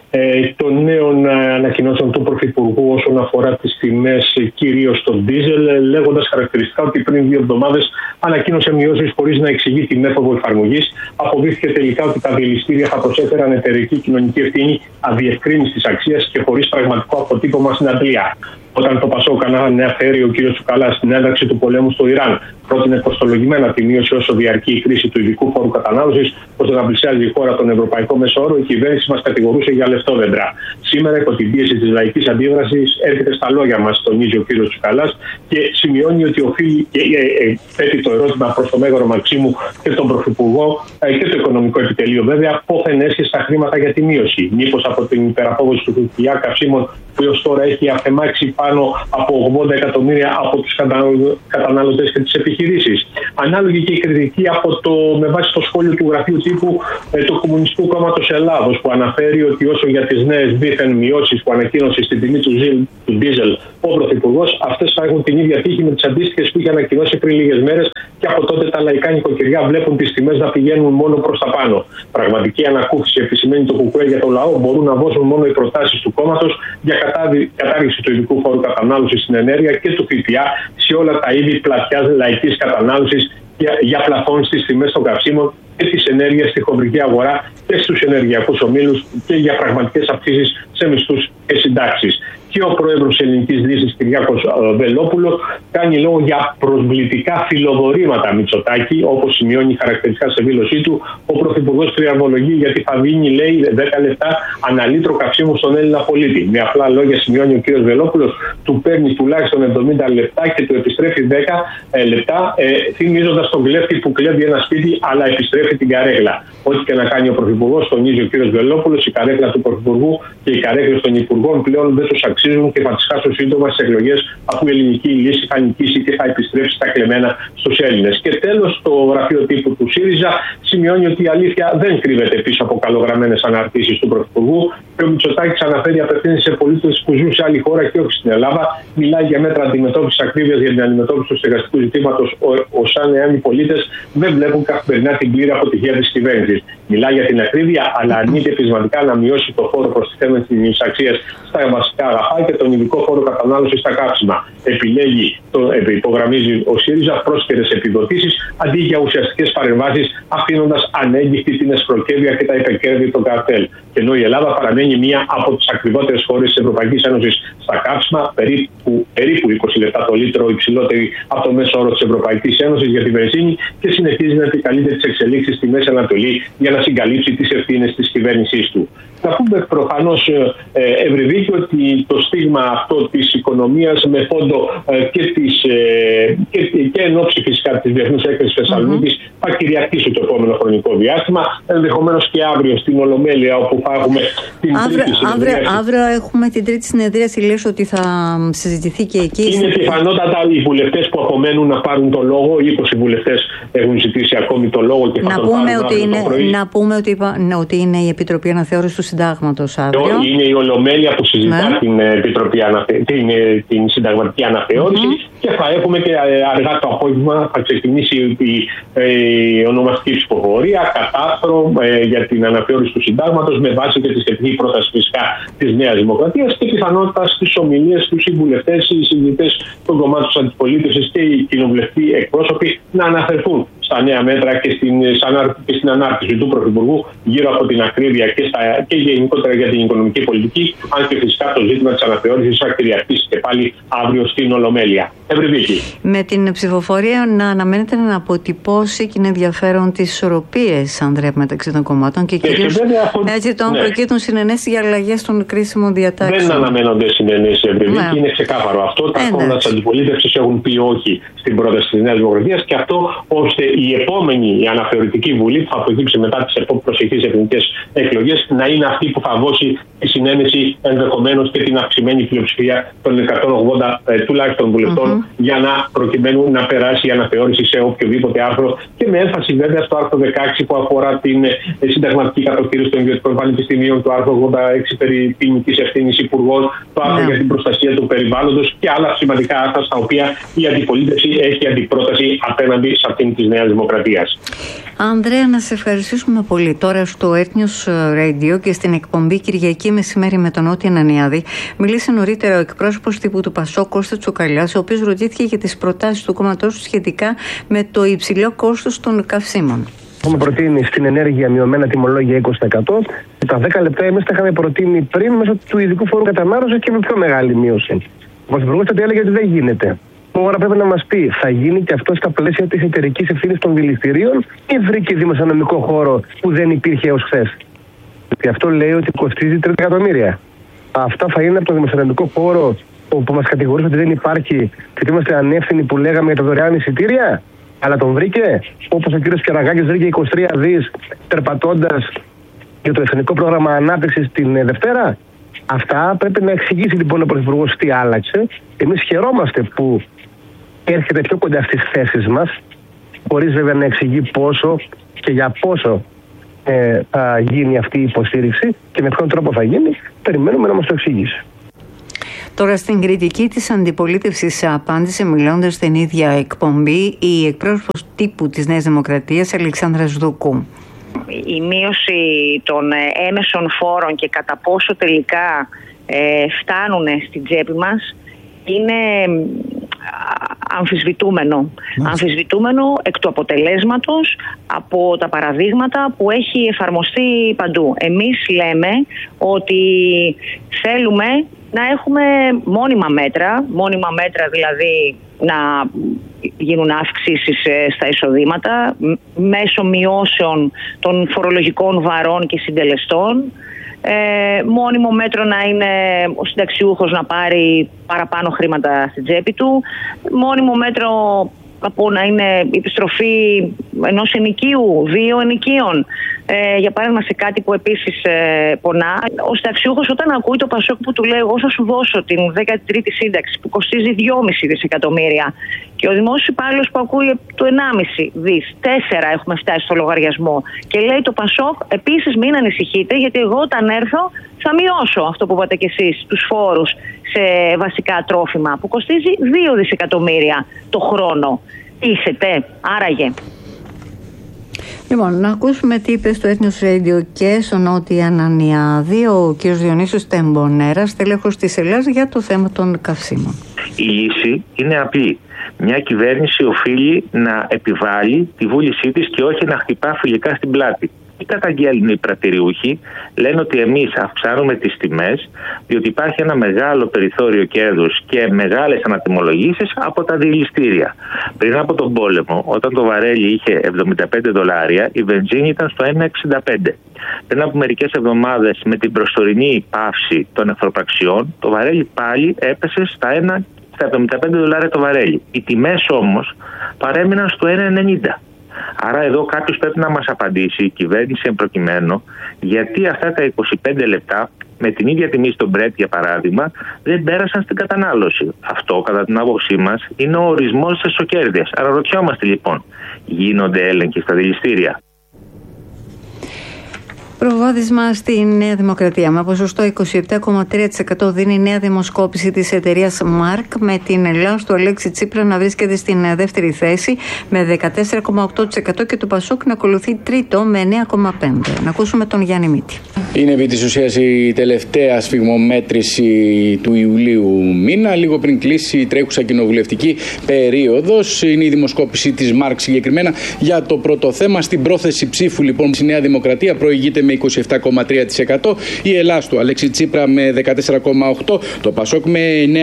των νέων ανακοινώσεων του Πρωθυπουργού όσον αφορά τις τιμές, κυρίως στον ντίζελ, λέγοντας χαρακτηριστικά ότι πριν 2 εβδομάδες ανακοίνωσε μειώσεις χωρίς να εξηγεί τη μέθοδο εφαρμογής. Αποδείχθηκε τελικά ότι τα διελιστήρια θα προσέφεραν εταιρική κοινωνική ευθύνη αδιευκρίνηστης αξίας και χωρίς πραγματικό αποτύπωμα στην αντλία. Όταν το ΠΑΣΟΚ αναφέρει ο κ. Τσουκαλάς στην ένταξη του πολέμου στο Ιράν, πρότεινε κοστολογημένα τη μείωση όσο διαρκεί η κρίση του ειδικού φόρου κατανάλωσης, ώστε να πλησιάζει η χώρα τον ευρωπαϊκό μέσο όρο, η κυβέρνηση μας κατηγορούσε για λεφτόδεντρα. Σήμερα, υπό την πίεση της λαϊκής αντίδρασης, έρχεται στα λόγια μας, τονίζει ο κ. Τσουκαλάς, και σημειώνει ότι οφείλει και θέτει το ερώτημα προς τον Μέγαρο Μαξίμου και τον Πρωθυπουργό και το Οικονομικό Επιτελείο, βέβαια, πόθεν έσχεσαι τα χρήματα για τη μείωση. Μήπως από την υπεραπόδοση του ΦΠΑ καυσίμων που έως τώρα έχει αφαιμάξει πάνω από 80 εκατομμύρια από τους καταναλωτές και τις επιχειρήσεις. Ανάλογη και η κριτική με βάση το σχόλιο του Γραφείου Τύπου του Κομμουνιστικού Κόμματος Ελλάδος, που αναφέρει ότι όσο για τις νέες δίθεν μειώσεις που ανακοίνωσε στην τιμή του ντίζελ ο Πρωθυπουργός, αυτές θα έχουν την ίδια τύχη με τις αντίστοιχες που είχε ανακοινώσει πριν λίγες μέρες, και από τότε τα λαϊκά νοικοκυριά βλέπουν τις τιμές να πηγαίνουν μόνο προς τα πάνω. Πραγματική ανακούφιση, επισημαίνει το ΚΚΕ, για το λαό μπορούν να δώσουν μόνο οι προτάσεις του κόμματος για κατάργηση του ειδικού φόρου κατανάλωσης στην ενέργεια και του ΦΠΑ σε όλα τα είδη πλατιάς λαϊκής κατανάλωσης, για πλαφών στις τιμές των καυσίμων και της ενέργειας στη χοντρική αγορά και στους ενεργειακούς ομίλους, και για πραγματικές αυξήσεις σε μισθούς και συντάξεις. Και ο πρόεδρος της Ελληνικής Δύσης, Κυριάκος Βελόπουλος, κάνει λόγο για προσβλητικά φιλοδορήματα Μητσοτάκη, όπως σημειώνει χαρακτηριστικά σε δήλωσή του. Ο Πρωθυπουργός τριαμβολογεί γιατί θα δίνει, λέει, 10 λεπτά ανά λίτρο καυσίμου στον Έλληνα πολίτη. Με απλά λόγια, σημειώνει ο κ. Βελόπουλος, του παίρνει τουλάχιστον 70 λεπτά και του επιστρέφει 10 λεπτά, θυμίζοντας τον κλέφτη που κλέβει ένα σπίτι, αλλά επιστρέφει την καρέγλα. Ό,τι και να κάνει ο Πρωθυπουργός, τονίζει ο κ. Βελόπουλος, η καρέγλα του Πρωθυπουργού και οι καρέγλες των Υπουργών πλέον δεν τους αξίζουν και θα τις χάσουν σύντομα στις εκλογές, αφού η ελληνική λύση θα νικήσει και θα επιστρέψει τα κλεμμένα στους Έλληνες. Και τέλος, το Γραφείο Τύπου του ΣΥΡΙΖΑ σημειώνει ότι η αλήθεια δεν κρύβεται πίσω από καλογραμμένες αναρτήσεις του Πρωθυπουργού, και ο Μητσοτάκης αναφέρει απευθύνει σε πολίτες που ζουν σε άλλη χώρα και όχι στην Ελλάδα. Μιλάει για μέτρα αντιμετώπισης ακρίβειας για την αντιμετώπιση του στεγαστικού ζητήματος, σαν εάν οι πολίτες δεν βλέπουν καθημερινά την πλήρη αποτυχία της κυβέρνησης. Μιλάει για την ακρίβεια, αλλά αρνείται πεισματικά να μειώσει το φόρο προστιθέμενης αξίας στα βασικά αγαθά και τον ειδικό φόρο κατανάλωσης στα καύσιμα. Υπογραμμίζει ο ΣΥΡΙΖΑ πρόσφερες επιδοτήσεις αντί για ουσιαστικές παρεμβάσεις, αφήνοντας ανέγκυχτη την εσχροκέρδεια και τα υπερκέρδη των καρτέλ. Και ενώ η Ελλάδα παραμένει μία από τις ακριβότερες χώρες της Ευρωπαϊκής Ένωσης στα καύσιμα, περίπου 20 λεπτά το λίτρο υψηλότερη από το μέσο όρο της Ευρωπαϊκής Ένωσης για τη βενζίνη, και συνεχίζει να επικαλείται τις εξελίξεις στη Μέση Ανατολή για να συγκαλύψει τις ευθύνες της κυβέρνησής του. Θα πούμε προφανώς, Ευρυδίκη, ότι το στίγμα αυτό της οικονομίας με φόντο και εν ώψη φυσικά της Διεθνούς Έκθεσης Θεσσαλονίκης θα κυριαρχήσει το επόμενο χρονικό διάστημα, ενδεχομένως και αύριο στην Ολομέλεια, όπου θα έχουμε την τρίτη συνεδρίαση. Αύριο έχουμε την τρίτη συνεδρίαση, λες ότι θα συζητηθεί και εκεί. Είναι πιθανότατα οι βουλευτές που απομένουν να πάρουν το λόγο, 20 βουλευτές έχουν ζητήσει ακόμη το λόγο και θα τον πάρουν αύριο το πρωί. Να πούμε ότι είναι η Επιτροπή Αναθεώρησης του Συντάγματος αύριο. Είναι η Ολομέλεια που συζητά την συνταγματική αναθεώρηση, και θα έχουμε και αργά το απόγευμα θα ξεκινήσει η ονομαστική ψηφοφορία κατάστρο για την αναθεώρηση του Συντάγματος, με βάση και τη σχετική πρόταση φυσικά της Νέας Δημοκρατίας, και πιθανότητα στις ομιλίες τους οι βουλευτές, οι συζητητές των κομμάτων της αντιπολίτευσης και οι κοινοβουλευτικοί εκπρόσωποι να αναφερθούν στα νέα μέτρα και στην ανάρτηση του Πρωθυπουργού γύρω από την ακρίβεια και γενικότερα για την οικονομική πολιτική, αν και φυσικά το ζήτημα της αναθεώρησης θα κυριαρχήσει και πάλι αύριο στην Ολομέλεια. Ευρυδίκη. Με την ψηφοφορία να αναμένεται να αποτυπώσει και είναι ενδιαφέρον τις ισορροπίες, Ανδρέα, μεταξύ των κομμάτων, και κυρίως έτσι προκύπτουν συνενέσεις για αλλαγές των κρίσιμων διατάξεων. Δεν αναμένονται συνενέσεις, Ευρυδίκη. Είναι ξεκάθαρο αυτό. Τα κόμματα της αντιπολίτευσης έχουν πει όχι στην πρόταση της Νέας Δημοκρατίας, και αυτό ώστε η επόμενη αναθεωρητική βουλή που θα προκύψει μετά τις προσεχείς εθνικές εκλογές να είναι αυτή που θα δώσει τη συνένεση, ενδεχομένως και την αυξημένη πλειοψηφία των 180 τουλάχιστον βουλευτών, για να προκειμένου να περάσει η αναθεώρηση σε οποιοδήποτε άρθρο, και με έμφαση βέβαια στο άρθρο 16 που αφορά την συνταγματική κατοχήρωση των ιδιωτικών πανεπιστημίων, το άρθρο 86 περί ποινικής ευθύνης υπουργών, το άρθρο για την προστασία του περιβάλλοντος και άλλα σημαντικά άρθρα στα οποία η αντιπολίτευση έχει αντιπρόταση απέναντι σε αυτήν της Νέας Δημοκρατίας. Ανδρέα, να σε ευχαριστήσουμε πολύ. Τώρα στο Έθνιος Radio και στην εκπομπή Κυριακή Μεσημέρι με τον Νότι Ανανιάδη μίλησε νωρίτερα ο εκπρόσωπος τύπου του ΠΑΣΟΚ, Κώστα Τσουκαλιάς, ο οποίος ρωτήθηκε για τις προτάσεις του κόμματός του σχετικά με το υψηλό κόστος των καυσίμων. Έχουμε προτείνει στην ενέργεια μειωμένα τιμολόγια 20%. Τα 10 λεπτά εμείς τα είχαμε προτείνει πριν μέσω του ειδικού φόρου κατανάλωσης και με πιο μεγάλη μείωση. Ο Πρωθυπουργός τότε έλεγε ότι δεν γίνεται. Τώρα πρέπει να μας πει, θα γίνει και αυτό στα πλαίσια της εταιρικής ευθύνης των δηληστηρίων ή βρήκε δημοσιονομικό χώρο που δεν υπήρχε έως χθες? Γιατί αυτό λέει ότι κοστίζει 3 εκατομμύρια. Αυτά θα είναι από το δημοσιονομικό χώρο που μας κατηγορούσε ότι δεν υπάρχει και ότι είμαστε ανεύθυνοι που λέγαμε για τα δωρεάν εισιτήρια. Αλλά τον βρήκε, όπως ο κύριος Κεραγάκης βρήκε 23 δις περπατώντας για το Εθνικό Πρόγραμμα Ανάπτυξης την Δευτέρα. Αυτά πρέπει να εξηγήσει λοιπόν ο Πρωθυπουργός τι άλλαξε. Εμείς χαιρόμαστε που έρχεται πιο κοντά στις θέσεις μας, χωρίς βέβαια να εξηγεί πόσο και για πόσο θα γίνει αυτή η υποστήριξη και με ποιον τρόπο θα γίνει. Περιμένουμε να μας το εξηγήσει. Τώρα στην κριτική της αντιπολίτευσης απάντησε μιλώντας στην ίδια εκπομπή η εκπρόσωπος τύπου της Νέας Δημοκρατίας Αλεξάνδρα Σδουκού. Η μείωση των έμεσων φόρων και κατά πόσο τελικά φτάνουν στην τσέπη μας είναι αμφισβητούμενο. Αμφισβητούμενο εκ του αποτελέσματος από τα παραδείγματα που έχει εφαρμοστεί παντού. Εμείς λέμε ότι θέλουμε να έχουμε μόνιμα μέτρα δηλαδή να γίνουν αύξησεις στα εισοδήματα μέσω μειώσεων των φορολογικών βαρών και συντελεστών. Μόνιμο μέτρο να είναι ο συνταξιούχος να πάρει παραπάνω χρήματα στην τσέπη του. Μόνιμο μέτρο να είναι η επιστροφή ενός ενοικίου, 2 ενοικίων. Για παράδειγμα, σε κάτι που επίσης πονά, ο συνταξιούχος όταν ακούει το ΠΑΣΟΚ που του λέει εγώ θα σου δώσω την 13η σύνταξη που κοστίζει 2,5 δισεκατομμύρια και ο δημόσιος υπάλληλος που ακούει το 1,5 δις, 4 έχουμε φτάσει στο λογαριασμό και λέει το ΠΑΣΟΚ επίσης μην ανησυχείτε γιατί εγώ όταν έρθω θα μειώσω αυτό που είπατε κι εσείς, τους φόρους σε βασικά τρόφιμα που κοστίζει 2 δισεκατομμύρια το χρόνο. Είσετε άραγε? Λοιπόν, να ακούσουμε τι είπε στο Έθνιος Radio και στο Νότι Ανανιάδη ο κ. Διονύσιος Τεμπονέρας, τέλεχος της Ελλάδας, για το θέμα των καυσίμων. Η λύση είναι απλή. Μια κυβέρνηση οφείλει να επιβάλλει τη βούλησή της και όχι να χτυπά φιλικά στην πλάτη. Τι καταγγέλνουν οι πρατηριούχοι? Λένε ότι εμείς αυξάνουμε τις τιμές διότι υπάρχει ένα μεγάλο περιθώριο κέρδους και μεγάλες ανατιμολογήσεις από τα δηληστήρια. Πριν από τον πόλεμο, όταν το βαρέλι είχε $75, η βενζίνη ήταν στο 1,65. Πριν από μερικές εβδομάδες, με την προσωρινή πάυση των εχθροπραξιών, το βαρέλι πάλι έπεσε στα $75 το βαρέλι. Οι τιμές όμως παρέμειναν στο 1,90. Άρα εδώ κάποιος πρέπει να μας απαντήσει, η κυβέρνηση εμπροκειμένου, γιατί αυτά τα 25 λεπτά με την ίδια τιμή στον Brent για παράδειγμα δεν πέρασαν στην κατανάλωση. Αυτό κατά την άποψή μας είναι ο ορισμός της εσωκέρδειας. Αναρωτιόμαστε λοιπόν, γίνονται έλεγχοι στα δηληστήρια? Προβάδισμα στη Νέα Δημοκρατία. Με ποσοστό 27,3% δίνει η νέα δημοσκόπηση της εταιρείας Μάρκ, με την Ελλάς του Αλέξη Τσίπρα να βρίσκεται στην δεύτερη θέση με 14,8% και το ΠΑΣΟΚ να ακολουθεί τρίτο με 9,5%. Να ακούσουμε τον Γιάννη Μήτη. Είναι επί της ουσίας η τελευταία σφιγμομέτρηση του Ιουλίου μήνα, λίγο πριν κλείσει η τρέχουσα κοινοβουλευτική περίοδος. Είναι η δημοσκόπηση της Μάρκ συγκεκριμένα για το πρώτο θέμα. Στην πρόθεση ψήφου λοιπόν στη Νέα Δημοκρατία προηγείται με 27,3%, η Ελλάς του Αλέξη Τσίπρα με 14,8%, το ΠΑΣΟΚ με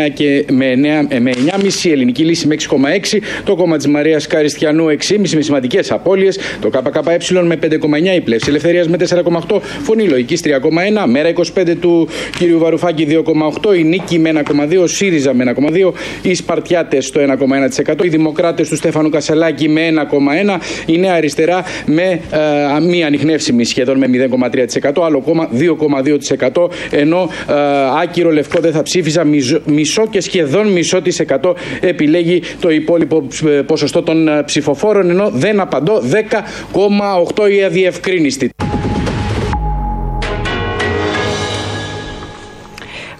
9,5%, η Ελληνική Λύση με 6,6%, το κόμμα της Μαρίας Καριστιανού 6,5% με σημαντικές απώλειες, το ΚΚΕ με 5,9%, η Πλεύση Ελευθερίας με 4,8%, Φωνή Λογικής 3,1%, Μέρα 25 του κ. Βαρουφάκη 2,8%, η Νίκη με 1,2%, ο ΣΥΡΙΖΑ με 1,2%, οι Σπαρτιάτες στο 1,1%, οι Δημοκράτες του Στέφανου Κασελάκη με 1,1%, η Νέα Αριστερά με μία ανιχνεύσιμη σχεδόν με 0,3%, άλλο κόμμα 2,2%, ενώ άκυρο λευκό δεν θα ψήφιζα, μισό και σχεδόν μισό της εκατό επιλέγει το υπόλοιπο ποσοστό των ψηφοφόρων, ενώ δεν απαντώ 10,8% η αδιευκρίνηστη.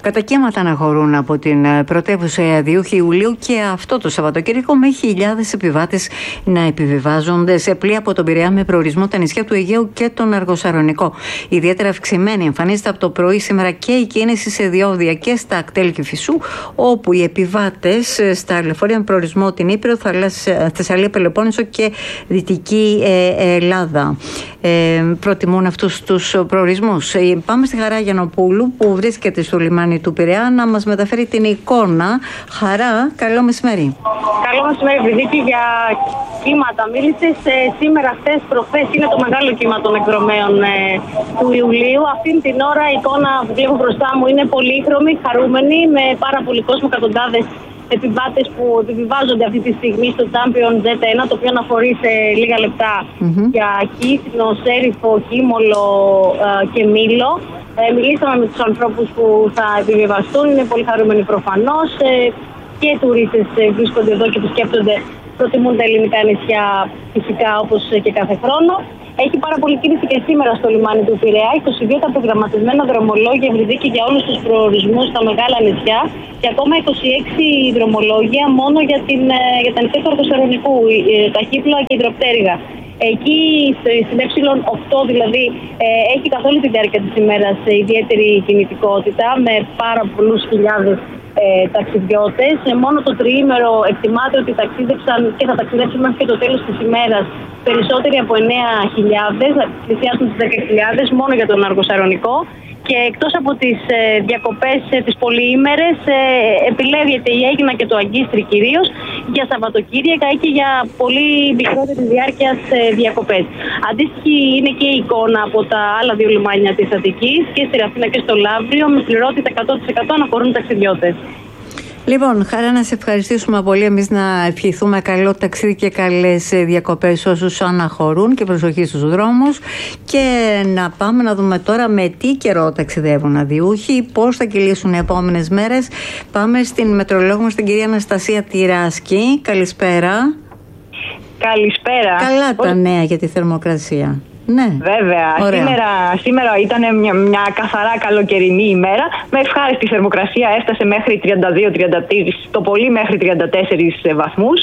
Κατά κύματα αναχωρούν από την πρωτεύουσα διούχοι Ιουλίου και αυτό το Σαββατοκύριακο με χιλιάδες επιβάτες να επιβιβάζονται σε πλοία από τον Πειραιά με προορισμό τα νησιά του Αιγαίου και τον Αργοσαρονικό. Ιδιαίτερα αυξημένη εμφανίζεται από το πρωί σήμερα και η κίνηση σε διόδια και στα ακτέλ Κηφισού, όπου οι επιβάτες στα λεωφορεία με προορισμό την Ήπειρο, Θεσσαλία, Πελοπόννησο και Δυτική Ελλάδα προτιμούν αυτούς τους προορισμούς. Πάμε στη Χαρά Γιαννοπούλου που βρίσκεται στο λιμάνι του Πειραιά να μας μεταφέρει την εικόνα. Χαρά, καλό μεσημέρι. Καλό μεσημέρι, Βρυδίκη. Για κύματα μίλησες σήμερα, χθες, προχθές. Είναι το μεγάλο κύμα των εκδρομέων του Ιουλίου. Αυτή την ώρα η εικόνα που βλέπω μπροστά μου είναι πολύχρωμη, χαρούμενη, με πάρα πολύ κόσμο, εκατοντάδες επιβάτες που επιβιβάζονται αυτή τη στιγμή στο Champion Z1, το οποίο αναφορεί σε λίγα λεπτά για Κύθινο, Σέριφο, Κίμολο και Μήλο. Μιλήσαμε με τους ανθρώπους που θα επιβιβαστούν, είναι πολύ χαρούμενοι προφανώς. Και οι τουρίστες βρίσκονται εδώ και επισκέπτονται, προτιμούν τα ελληνικά νησιά φυσικά όπως και κάθε χρόνο. Έχει πάρα πολύ κίνηση και σήμερα στο λιμάνι του Πειραιά. 22 τα προγραμματισμένα δρομολόγια, Βρυδίκη, για όλους τους προορισμούς στα μεγάλα νησιά και ακόμα 26 δρομολόγια μόνο για τα νησιά του Αργοσαρονικού, τα Χίπλα και η Υδροπτέρυγα. Εκεί στην Ε8 δηλαδή έχει καθ' όλη τη διάρκεια της ημέρας ιδιαίτερη κινητικότητα με πάρα πολλούς χιλιάδες ταξιδιώτες. Μόνο το τριήμερο εκτιμάται ότι ταξίδεψαν και θα ταξιδέψουν μέχρι και το τέλος της ημέρας περισσότεροι από 9.000, πλησιάζουν τις 10.000 μόνο για τον Αργοσαρονικό. Και εκτός από τις διακοπές τις πολυήμερες επιλέγεται η Αίγινα και το Αγκίστρι κυρίως για Σαββατοκύριακα ή και για πολύ μικρότερη διάρκεια διακοπές. Αντίστοιχη είναι και η εικόνα από τα άλλα δύο λιμάνια της Αττικής και στη Ραφίνα και στο Λαύριο, με πληρότητα 100% αναχωρούν ταξιδιώτες. Λοιπόν, Χαρά, να σε ευχαριστήσουμε πολύ. Εμείς να ευχηθούμε καλό ταξίδι και καλές διακοπές όσους αναχωρούν και προσοχή στους δρόμους. Και να πάμε να δούμε τώρα με τι καιρό ταξιδεύουν αδιούχοι, πώς θα κυλήσουν οι επόμενες μέρες. Πάμε στην μετρολόγο μας, την κυρία Αναστασία Τυράσκη. Καλησπέρα. Καλησπέρα. Καλά τα νέα για τη θερμοκρασία. Ναι. Βέβαια. Σήμερα ήταν μια καθαρά καλοκαιρινή ημέρα με ευχάριστη θερμοκρασία. Έφτασε μέχρι 32-33, το πολύ μέχρι 34 βαθμούς.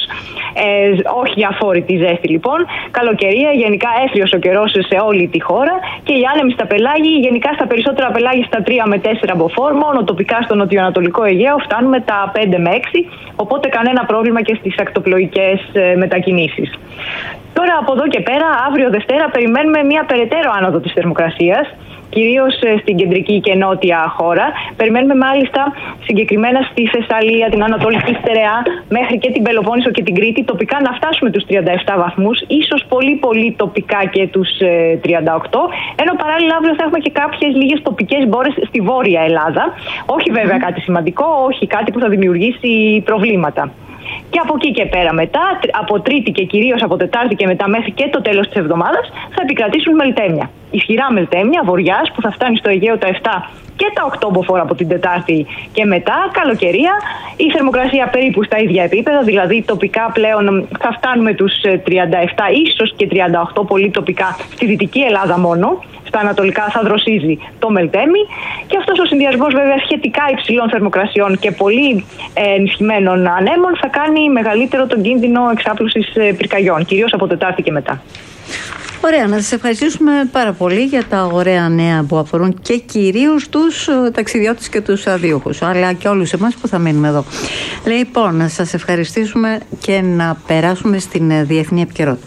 Όχι αφόρητη ζέστη λοιπόν. Καλοκαιρία, γενικά έθριος ο καιρός σε όλη τη χώρα και οι άνεμοι στα πελάγη, γενικά στα περισσότερα πελάγη στα 3 με 4 μποφόρ. Μόνο τοπικά στο νοτιοανατολικό Αιγαίο φτάνουμε τα 5 με 6. Οπότε κανένα πρόβλημα και στις ακτοπλοϊκές μετακινήσεις. Τώρα από εδώ και πέρα, αύριο Δευτέρα, περιμένουμε μια περαιτέρω άνοδο της θερμοκρασίας, κυρίως στην κεντρική και νότια χώρα. Περιμένουμε μάλιστα συγκεκριμένα στη Θεσσαλία, την Ανατολική Στερεά, μέχρι και την Πελοπόννησο και την Κρήτη, τοπικά να φτάσουμε τους 37 βαθμούς, ίσως πολύ τοπικά και τους 38, ενώ παράλληλα αύριο θα έχουμε και κάποιες λίγες τοπικές μπόρες στη Βόρεια Ελλάδα. Όχι βέβαια κάτι σημαντικό, όχι κάτι που θα δημιουργήσει προβλήματα. Και από εκεί και πέρα μετά, από Τρίτη και κυρίως από Τετάρτη και μετά μέχρι και το τέλος της εβδομάδας, θα επικρατήσουν μελτέμια. Ισχυρά μελτέμια βοριάς που θα φτάνει στο Αιγαίο τα 7 και τα 8 μποφόρ από την Τετάρτη και μετά, καλοκαιρία, η θερμοκρασία περίπου στα ίδια επίπεδα, δηλαδή τοπικά πλέον θα φτάνουμε τους 37, ίσως και 38 πολύ τοπικά στη Δυτική Ελλάδα μόνο. Στα ανατολικά θα δροσίζει το μελτέμι και αυτός ο συνδυασμός βέβαια σχετικά υψηλών θερμοκρασιών και πολύ ενισχυμένων ανέμων θα κάνει μεγαλύτερο τον κίνδυνο εξάπλωσης πυρκαγιών, κυρίως από Τετάρτη και μετά. Ωραία, να σας ευχαριστήσουμε πάρα πολύ για τα ωραία νέα που αφορούν και κυρίως τους ταξιδιώτες και τους αδιούχους, αλλά και όλους εμάς που θα μείνουμε εδώ. Λοιπόν, να σας ευχαριστήσουμε και να περάσουμε στην διεθνή επικαιρότητα.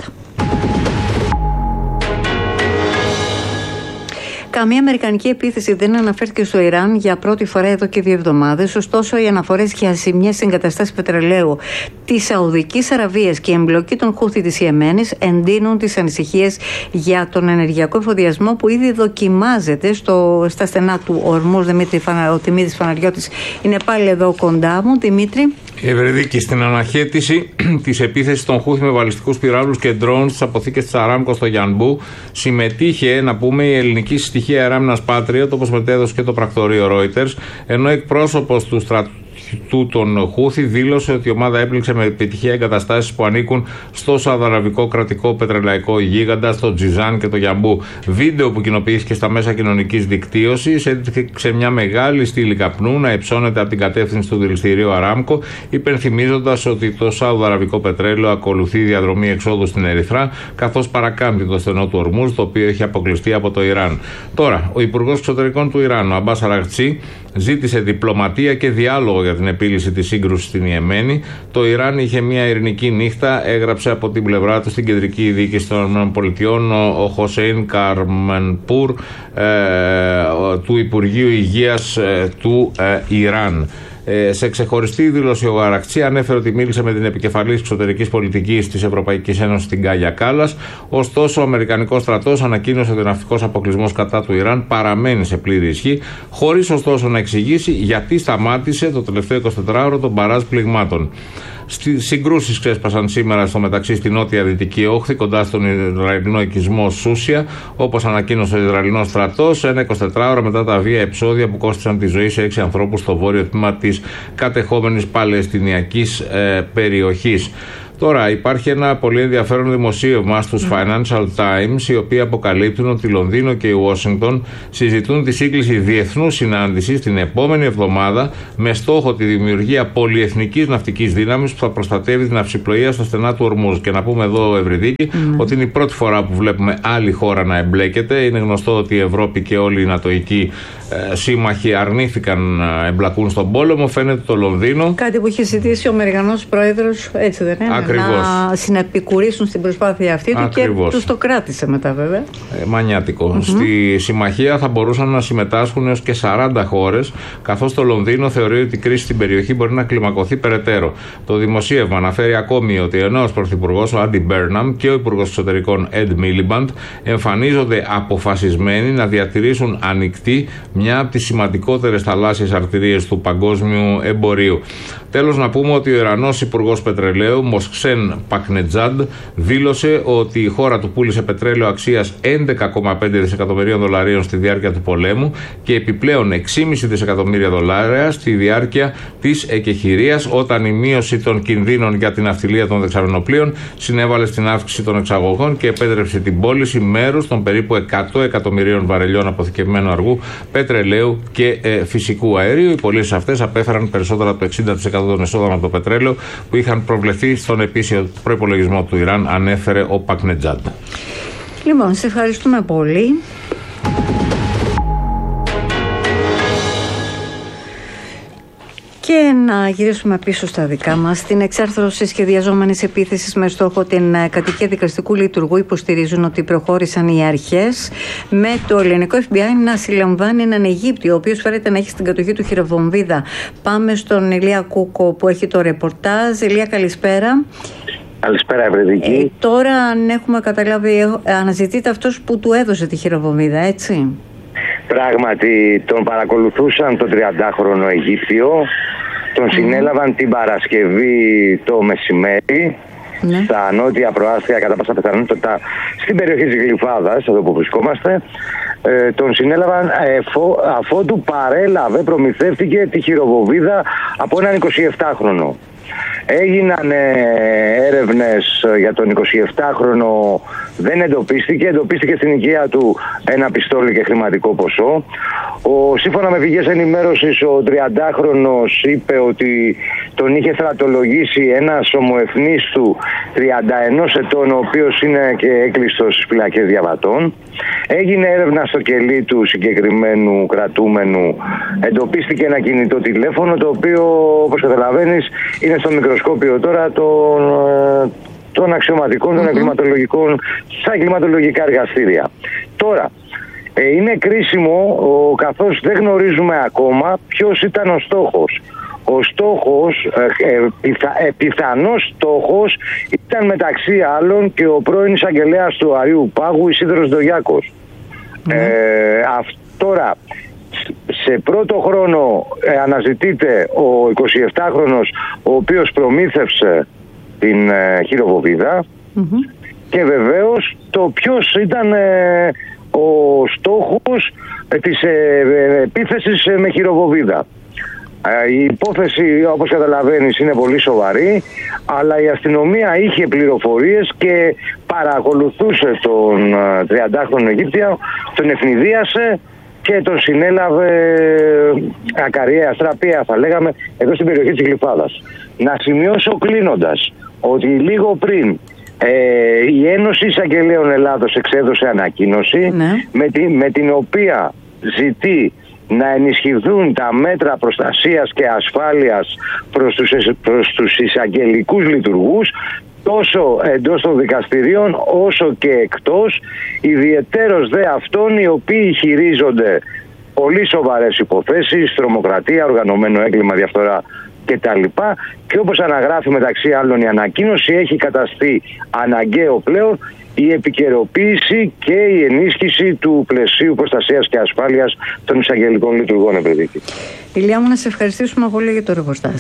Καμία αμερικανική επίθεση δεν αναφέρθηκε στο Ιράν για πρώτη φορά εδώ και 2 εβδομάδες. Ωστόσο, οι αναφορές για ζημιές εγκαταστάσεις πετρελαίου της Σαουδικής Αραβίας και η εμπλοκή των Χούθι της Ιεμένης εντείνουν τις ανησυχίες για τον ενεργειακό εφοδιασμό που ήδη δοκιμάζεται στα στενά του Ορμούς. Ο Δημήτρης Παναγιώτης είναι πάλι εδώ κοντά μου. Δημήτρη. Ευρεδίκη, στην αναχέτηση της επίθεσης των Χούθι με βαλιστικούς πυράβλους και ντρόουν στις αποθήκες της Αράμκο στο Γιανμπού συμμετείχε, να πούμε, η ελληνική στοιχεία αεράμινας Patriot, όπως μετέδωσε και το πρακτορείο Reuters, ενώ εκπρόσωπος του του των Χούθη δήλωσε ότι η ομάδα έπληξε με επιτυχία εγκαταστάσεις που ανήκουν στο Σαουδαραβικό κρατικό πετρελαϊκό γίγαντα, στο Τζιζάν και το Γιαμπού. Βίντεο που κοινοποιήθηκε στα μέσα κοινωνικής δικτύωσης έδειξε μια μεγάλη στήλη καπνού να υψώνεται από την κατεύθυνση του δηληστηρίου Αράμκο, υπενθυμίζοντας ότι το Σαουδαραβικό πετρέλαιο ακολουθεί διαδρομή εξόδου στην Ερυθρά, καθώς παρακάμπτει το στενό του Ορμούζ, το οποίο έχει αποκλειστεί από το Ιράν. Τώρα, ο Υπουργός Εξωτερικών του Ιράν, ο Αμπάς Αραγτσί, ζήτησε διπλωματία και διάλογο για την επίλυση της σύγκρουσης στην Ιεμένη. Το Ιράν είχε μια ειρηνική νύχτα, έγραψε από την πλευρά του στην κεντρική διοίκηση των ΗΠΑ ο Χοσέιν Καρμενπούρ του Υπουργείου Υγείας του Ιράν. Σε ξεχωριστή δήλωση, ο Αρακτσί ανέφερε ότι μίλησε με την επικεφαλής εξωτερικής πολιτικής της Ευρωπαϊκής Ένωσης, την Κάγια Κάλλας. Ωστόσο, ο Αμερικανικός στρατός ανακοίνωσε ότι ο ναυτικός αποκλεισμός κατά του Ιράν παραμένει σε πλήρη ισχύ, χωρίς ωστόσο να εξηγήσει γιατί σταμάτησε το τελευταίο 24ωρο τον μπαράζ πληγμάτων. Συγκρούσεις ξέσπασαν σήμερα στο μεταξύ στη νότια δυτική όχθη, κοντά στον Ισραηλινό οικισμό Σούσια, όπως ανακοίνωσε ο Ισραηλινός στρατός, ένα 24ωρο μετά τα βία επεισόδια που κόστησαν τη ζωή σε 6 ανθρώπους στο βόρειο τμήμα της κατεχόμενης Παλαιστινιακής περιοχής. Τώρα υπάρχει ένα πολύ ενδιαφέρον δημοσίευμα στους Financial Times, οι οποίοι αποκαλύπτουν ότι Λονδίνο και η Ουάσιγκτον συζητούν τη σύγκληση διεθνούς συνάντησης την επόμενη εβδομάδα με στόχο τη δημιουργία πολυεθνικής ναυτικής δύναμης που θα προστατεύει την ναυσιπλοεία στα στενά του Ορμούζ. Και να πούμε εδώ, Ευρυδίκη, ότι είναι η πρώτη φορά που βλέπουμε άλλη χώρα να εμπλέκεται. Είναι γνωστό ότι η Ευρώπη και όλοι οι νατοικοί σύμμαχοι αρνήθηκαν να εμπλακούν στον πόλεμο. Φαίνεται το Λονδίνο. Κάτι που είχε ζητήσει ο Αμερικανός πρόεδρος, έτσι δεν είναι? Να συνεπικουρήσουν στην προσπάθεια αυτή του και τους το κράτησε μετά, βέβαια. Μανιάτικο. Στη συμμαχία θα μπορούσαν να συμμετάσχουν έως και 40 χώρες, καθώς το Λονδίνο θεωρεί ότι η κρίση στην περιοχή μπορεί να κλιμακωθεί περαιτέρω. Το δημοσίευμα αναφέρει ακόμη ότι ο νέος πρωθυπουργός, ο Άντι Μπέρναμ, και ο υπουργός εξωτερικών Εντ Μίλιμπαντ εμφανίζονται αποφασισμένοι να διατηρήσουν ανοιχτή μια από τις σημαντικότερες θαλάσσιες αρτηρίες του παγκόσμιου εμπορίου. Τέλος, να πούμε ότι ο Ιρανός Υπουργός Πετρελαίου, Μοσχσέν Πακνετζάντ, δήλωσε ότι η χώρα του πούλησε πετρέλαιο αξίας 11,5 δισεκατομμυρίων δολαρίων στη διάρκεια του πολέμου και επιπλέον 6,5 δισεκατομμύρια δολάρια στη διάρκεια της εκεχηρίας, όταν η μείωση των κινδύνων για την ναυτιλία των δεξαμενοπλοίων συνέβαλε στην αύξηση των εξαγωγών και επέτρεψε την πώληση μέρους των περίπου 100 εκατομμυρίων βαρελιών αποθηκευμένου αργού πετρελαίου και φυσικού αερίου. Οι πωλήσεις αυτές απέφεραν περισσότερα από το 60% των εσόδων από το πετρέλαιο που είχαν προβλεφθεί στον επίσημο προϋπολογισμό του Ιράν, ανέφερε ο Πακνετζάντ. Λοιπόν, σε ευχαριστούμε πολύ. Και να γυρίσουμε πίσω στα δικά μας. Την εξάρθρωση σχεδιαζόμενης επίθεσης με στόχο την κατοικία δικαστικού λειτουργού υποστηρίζουν ότι προχώρησαν οι αρχές με το ελληνικό FBI να συλλαμβάνει έναν Αιγύπτιο, ο οποίος φέρεται να έχει στην κατοχή του χειροβομβίδα. Πάμε στον Ηλία Κούκο που έχει το ρεπορτάζ. Ηλία, καλησπέρα. Καλησπέρα, Ευρυδική. Τώρα, αν έχουμε καταλάβει, αναζητείται αυτός που του έδωσε τη χειροβομβίδα, έτσι? Πράγματι, τον παρακολουθούσαν τον 30χρονο Αιγύπτιο. Τον συνέλαβαν την Παρασκευή το μεσημέρι στα νότια προάστια, κατά πάσα πιθανότητα στην περιοχή της Γλυφάδας, εδώ που βρισκόμαστε. Τον συνέλαβαν αφότου παρέλαβε, προμηθεύτηκε τη χειροβομβίδα από έναν 27χρονο. Έγιναν έρευνες για τον 27χρονο, δεν εντοπίστηκε στην οικία του ένα πιστόλι και χρηματικό ποσό. Σύμφωνα με πηγές ενημέρωσης, ο 30χρονος είπε ότι τον είχε στρατολογήσει ένας ομοεθνής του 31 ετών, ο οποίος είναι και έκλειστος στις φυλακές διαβατών. Έγινε έρευνα στο κελί του συγκεκριμένου κρατούμενου. Εντοπίστηκε ένα κινητό τηλέφωνο, το οποίο, όπως καταλαβαίνεις, είναι στο μικροσκόπιο τώρα των αξιωματικών, των εγκληματολογικών, στα εγκληματολογικά εργαστήρια. Τώρα, είναι κρίσιμο, καθώς δεν γνωρίζουμε ακόμα ποιος ήταν ο στόχος. Ο στόχος, πιθανός στόχος, ήταν μεταξύ άλλων και ο πρώην εισαγγελέας του Αρείου Πάγου, Ισίδωρος Ντογιάκος. Τώρα, σε πρώτο χρόνο αναζητείται ο 27χρονος, ο οποίος προμήθευσε την χειροβομβίδα, και βεβαίως το ποιος ήταν ο στόχος της επίθεσης με χειροβομβίδα. Η υπόθεση, όπως καταλαβαίνεις, είναι πολύ σοβαρή, αλλά η αστυνομία είχε πληροφορίες και παρακολουθούσε τον 30χρονο Αιγύπτιο, τον ευνηδίασε και τον συνέλαβε ακαριέα αστραπία, θα λέγαμε, εδώ στην περιοχή της Γλυφάδας. Να σημειώσω κλείνοντας ότι λίγο πριν η Ένωση Εισαγγελέων Ελλάδος εξέδωσε ανακοίνωση με την οποία ζητεί να ενισχυθούν τα μέτρα προστασίας και ασφάλειας προς τους εισαγγελικούς λειτουργούς, τόσο εντός των δικαστηρίων όσο και εκτός, ιδιαιτέρως δε αυτών οι οποίοι χειρίζονται πολύ σοβαρές υποθέσεις, τρομοκρατία, οργανωμένο έγκλημα, διαφθορά κτλ. Και όπως αναγράφει μεταξύ άλλων η ανακοίνωση, έχει καταστεί αναγκαίο πλέον η επικαιροποίηση και η ενίσχυση του πλαισίου προστασίας και ασφάλειας των εισαγγελικών λειτουργών. Ηλία μου, να σε ευχαριστήσουμε πολύ για το ρεπορτάζ.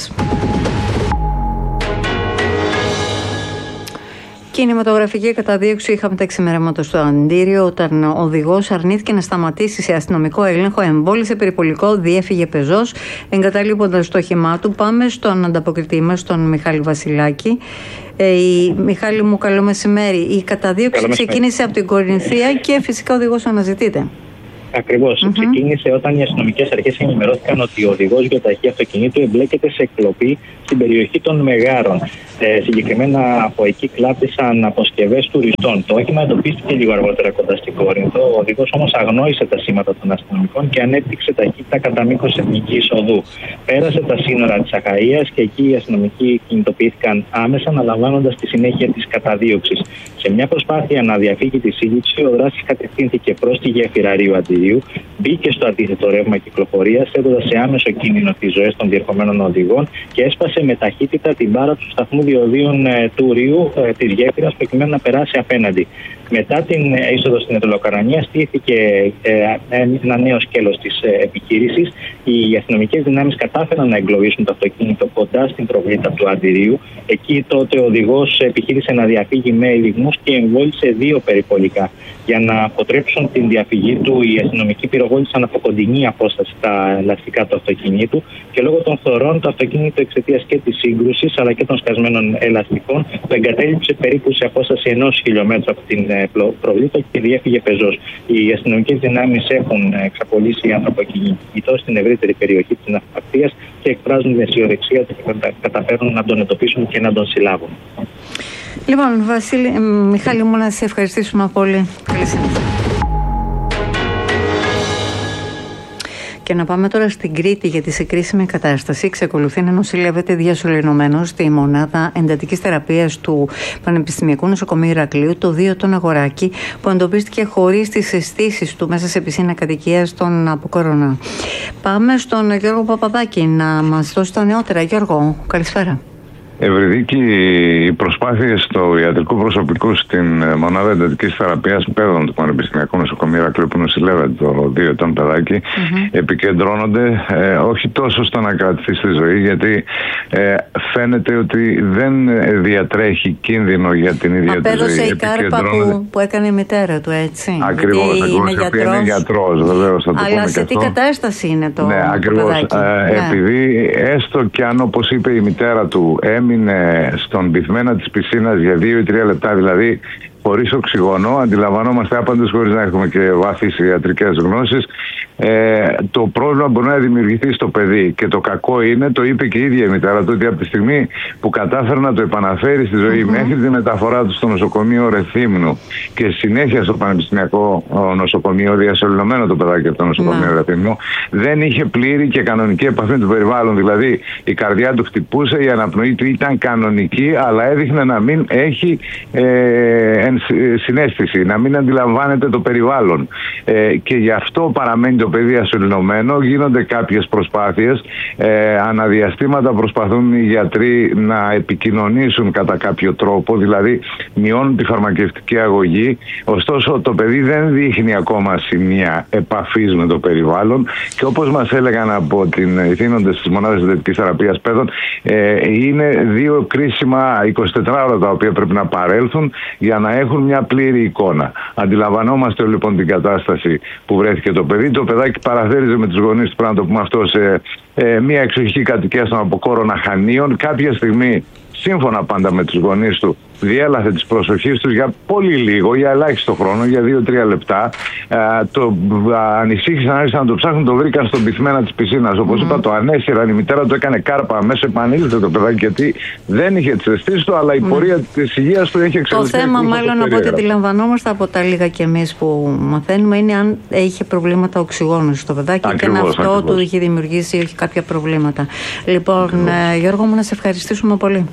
Κινηματογραφική καταδίωξη είχαμε τα ξημερώματα στο Αντίριο, όταν ο οδηγός αρνήθηκε να σταματήσει σε αστυνομικό έλεγχο, εμβόλησε περιπολικό, διέφυγε πεζός, εγκαταλείποντας το όχημά του. Πάμε στον ανταποκριτή μας, τον Μιχάλη Βασιλάκη. Μιχάλη μου, καλό μεσημέρι. Η καταδίωξη ξεκίνησε από την Κορινθία και φυσικά ο οδηγός αναζητείται. Ακριβώς. Ξεκίνησε όταν οι αστυνομικές αρχές ενημερώθηκαν ότι ο οδηγός γιοταχή αυτοκινήτου εμπλέκεται σε εκκλοπή στην περιοχή των Μεγάρων. Συγκεκριμένα από εκεί κλάπτησαν αποσκευές τουριστών. Το όχημα εντοπίστηκε λίγο αργότερα κοντά στην Κόρινθο. Ο οδηγός όμως αγνόησε τα σήματα των αστυνομικών και ανέπτυξε ταχύτητα κατά μήκος εθνικής οδού. Πέρασε τα σύνορα της Αχαΐας και εκεί οι αστυνομικοί κινητοποιήθηκαν άμεσα, αναλαμβάνοντας τη συνέχεια της καταδίωξης. Σε μια προσπάθεια να διαφύγει τη σύλληψη, ο δράστης κατευθύνθηκε προς τη γέφυρα Ρίου Αντιρίου, μπήκε στο αντίθετο ρεύμα κυκλοφορίας, έδωσε σε άμεσο κίνδυνο τις ζωές των διερχομένων οδηγών και έσπασε με ταχύτητα την μπάρα του σταθμού διοδίων του Ρίου της γέφυρας, προκειμένου να περάσει απέναντι. Μετά την είσοδο στην Ετωλοκαρανία στήθηκε ένα νέο σκέλος της επιχείρησης. Οι αστυνομικές δυνάμεις κατάφεραν να εγκλωβίσουν το αυτοκίνητο κοντά στην προβλήτα του Αντιρίου. Εκεί τότε ο οδηγός επιχείρησε να διαφύγει με ελιγμούς και εμβόλησε 2 περιπολικά. Για να αποτρέψουν την διαφυγή του, οι αστυνομικοί πυροβόλησαν από κοντινή απόσταση τα ελαστικά του αυτοκινήτου και λόγω των θωρών το αυτοκίνητο, εξαιτίας και της σύγκρουσης αλλά και των σκασμένων ελαστικών, το εγκατέλειψε περίπου σε απόσταση 1 χιλιόμετρου από την προβλήτα και διέφυγε πεζός. Οι αστυνομικές δυνάμεις έχουν εξαπολύσει ανθρωποκυνηγητό στην ευρύτερη περιοχή της ναυπακτίας και εκφράζουν αισιοδοξία ότι θα καταφέρουν να τον εντοπίσουν και να τον συλλάβουν. Λοιπόν, Μιχάλη μου, να σε ευχαριστήσουμε πολύ. Καλή συνέχεια. Και να πάμε τώρα στην Κρήτη, γιατί σε κρίσιμη κατάσταση εξακολουθεί να νοσηλεύεται διασωληνωμένος στη μονάδα εντατικής θεραπείας του Πανεπιστημιακού Νοσοκομείου Ηρακλείου, το 2 τον Αγοράκη, που εντοπίστηκε χωρίς τις αισθήσεις του μέσα σε πισίνα κατοικίας από κορώνα. Πάμε στον Γιώργο Παπαδάκη να μας δώσει τα νεότερα. Γιώργο, καλησπέρα. Ευρυδίκη, οι προσπάθειες του ιατρικού προσωπικού στην μονάδα εντατικής θεραπείας παιδών του Πανεπιστημιακού Νοσοκομείου Ηρακλείου, που νοσηλεύεται το 2 ετών παιδάκι, επικεντρώνονται όχι τόσο στο να κρατηθεί στη ζωή, γιατί φαίνεται ότι δεν διατρέχει κίνδυνο για την ίδια τη ζωή. Απέδωσε η κάρπα που έκανε η μητέρα του, έτσι. Ακριβώς, είναι γιατρός, βεβαίως, θα το πούμε. Αλλά σε τι κατάσταση είναι το ακριβώς. Επειδή έστω κι αν, όπως είπε η μητέρα του, έμεινε στον πυθμένα της πισίνας για 2 ή 3 λεπτά, δηλαδή χωρίς οξυγόνο, αντιλαμβανόμαστε άπαντες, χωρίς να έχουμε και βάθεις ιατρικές γνώσεις, το πρόβλημα μπορεί να δημιουργηθεί στο παιδί. Και το κακό είναι, το είπε και η ίδια η μητέρα του, ότι από τη στιγμή που κατάφερε να το επαναφέρει στη ζωή μέχρι τη μεταφορά του στο νοσοκομείο Ρεθύμνου και συνέχεια στο Πανεπιστημιακό Νοσοκομείο, διασωληνωμένο το παιδάκι από το νοσοκομείο Ρεθύμνου, δεν είχε πλήρη και κανονική επαφή με το περιβάλλον. Δηλαδή η καρδιά του χτυπούσε, η αναπνοή του ήταν κανονική, αλλά έδειχνε να μην έχει συναίσθηση, να μην αντιλαμβάνεται το περιβάλλον. Και γι' αυτό παραμένει το παιδί ασωληνωμένο. Γίνονται κάποιες προσπάθειες. Αναδιαστήματα προσπαθούν οι γιατροί να επικοινωνήσουν κατά κάποιο τρόπο, δηλαδή μειώνουν τη φαρμακευτική αγωγή. Ωστόσο, το παιδί δεν δείχνει ακόμα σημεία επαφής με το περιβάλλον και όπως μας έλεγαν από την ηθήνοντες της μονάδας εντατικής θεραπείας παιδών, είναι 2 κρίσιμα 24 ώρα τα οποία πρέπει να παρέλθουν για να έχουν μια πλήρη εικόνα. Αντιλαμβανόμαστε λοιπόν την κατάσταση που βρέθηκε το παιδί. Το παιδάκι παραθέριζε με τους γονείς του, πρέπει να το πούμε αυτό, σε μια εξοχική κατοικία στον Αποκόρονα Χανίων. Κάποια στιγμή, σύμφωνα πάντα με τους γονείς του, διέλαθε τις προσοχής τους για πολύ λίγο, για ελάχιστο χρόνο, για 2-3 λεπτά. Το ανησύχησαν, άρχισαν να το ψάχνουν, το βρήκαν στον πυθμένα της πισίνας. Όπως είπα, το ανέσυραν, η μητέρα του έκανε κάρπα, αμέσως επανήλθε το παιδάκι, γιατί δεν είχε τις αισθήσεις του, αλλά η πορεία της υγείας του έχει εξελιχθεί. Το θέμα, μάλλον από ό,τι αντιλαμβανόμαστε από τα λίγα και εμείς που μαθαίνουμε, είναι αν είχε προβλήματα οξυγόνου στο παιδάκι και αν αυτό του είχε δημιουργήσει ή όχι κάποια προβλήματα. Λοιπόν, Γιώργο μου, να σε ευχαριστήσουμε πολύ.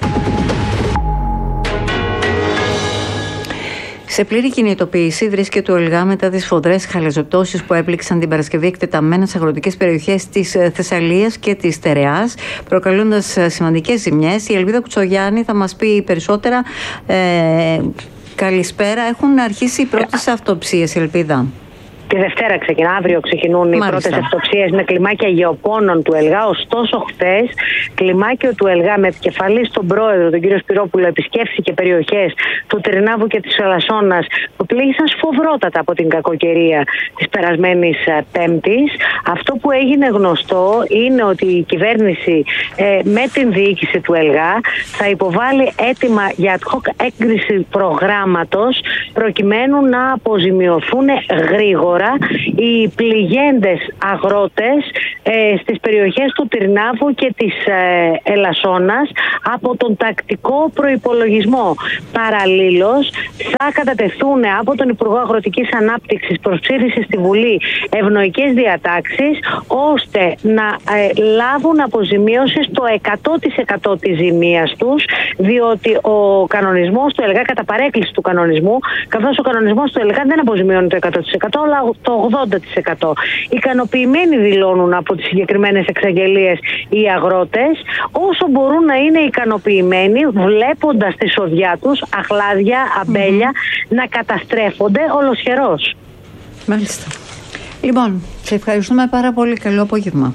Σε πλήρη κινητοποίηση βρίσκεται ο ΕΛΓΑ μετά τις σφοδρές χαλαζοπτώσεις που έπληξαν την Παρασκευή εκτεταμένες αγροτικές περιοχές της Θεσσαλίας και της Στερεάς, προκαλώντας σημαντικές ζημιές. Η Ελβίδα Κουτσογιάννη θα μας πει περισσότερα. Καλησπέρα. Έχουν αρχίσει οι πρώτες αυτοψίες, Ελπίδα? Τη Δευτέρα ξεκινά, αύριο ξεκινούν οι πρώτες αυτοψίες με κλιμάκια γεωπόνων του ΕΛΓΑ. Ωστόσο, χθες, κλιμάκιο του ΕΛΓΑ με επικεφαλή στον πρόεδρο, τον κύριο Σπυρόπουλο, επισκέφθηκε περιοχές του Τρινάβου και της Ελασσόνας που πλήγησαν σφοδρότατα από την κακοκαιρία της περασμένης Πέμπτης. Αυτό που έγινε γνωστό είναι ότι η κυβέρνηση με την διοίκηση του ΕΛΓΑ θα υποβάλει έτοιμα για ad hoc έγκριση προγράμματος προκειμένου να αποζημιωθούν γρήγορα οι πληγέντες αγρότες στις περιοχές του Τυρνάβου και της Ελασσόνας από τον τακτικό προϋπολογισμό. Παραλλήλως θα κατατεθούν από τον Υπουργό Αγροτικής Ανάπτυξης προς ψήφιση στη Βουλή ευνοϊκές διατάξεις ώστε να λάβουν αποζημίωση στο 100% της ζημίας τους, διότι ο κανονισμός του ΕΛΓΑ, κατά παρέκκληση του κανονισμού, καθώς ο κανονισμός του ΕΛΓΑ δεν αποζημιώνει το 100% αλλά το 80%. Ικανοποιημένοι δηλώνουν από τις συγκεκριμένες εξαγγελίες οι αγρότες, όσο μπορούν να είναι ικανοποιημένοι βλέποντας τη σοδιά τους, αχλάδια, αμπέλια, να καταστρέφονται ολοσχερώς. Μάλιστα. Λοιπόν, σε ευχαριστούμε πάρα πολύ. Καλό απόγευμα.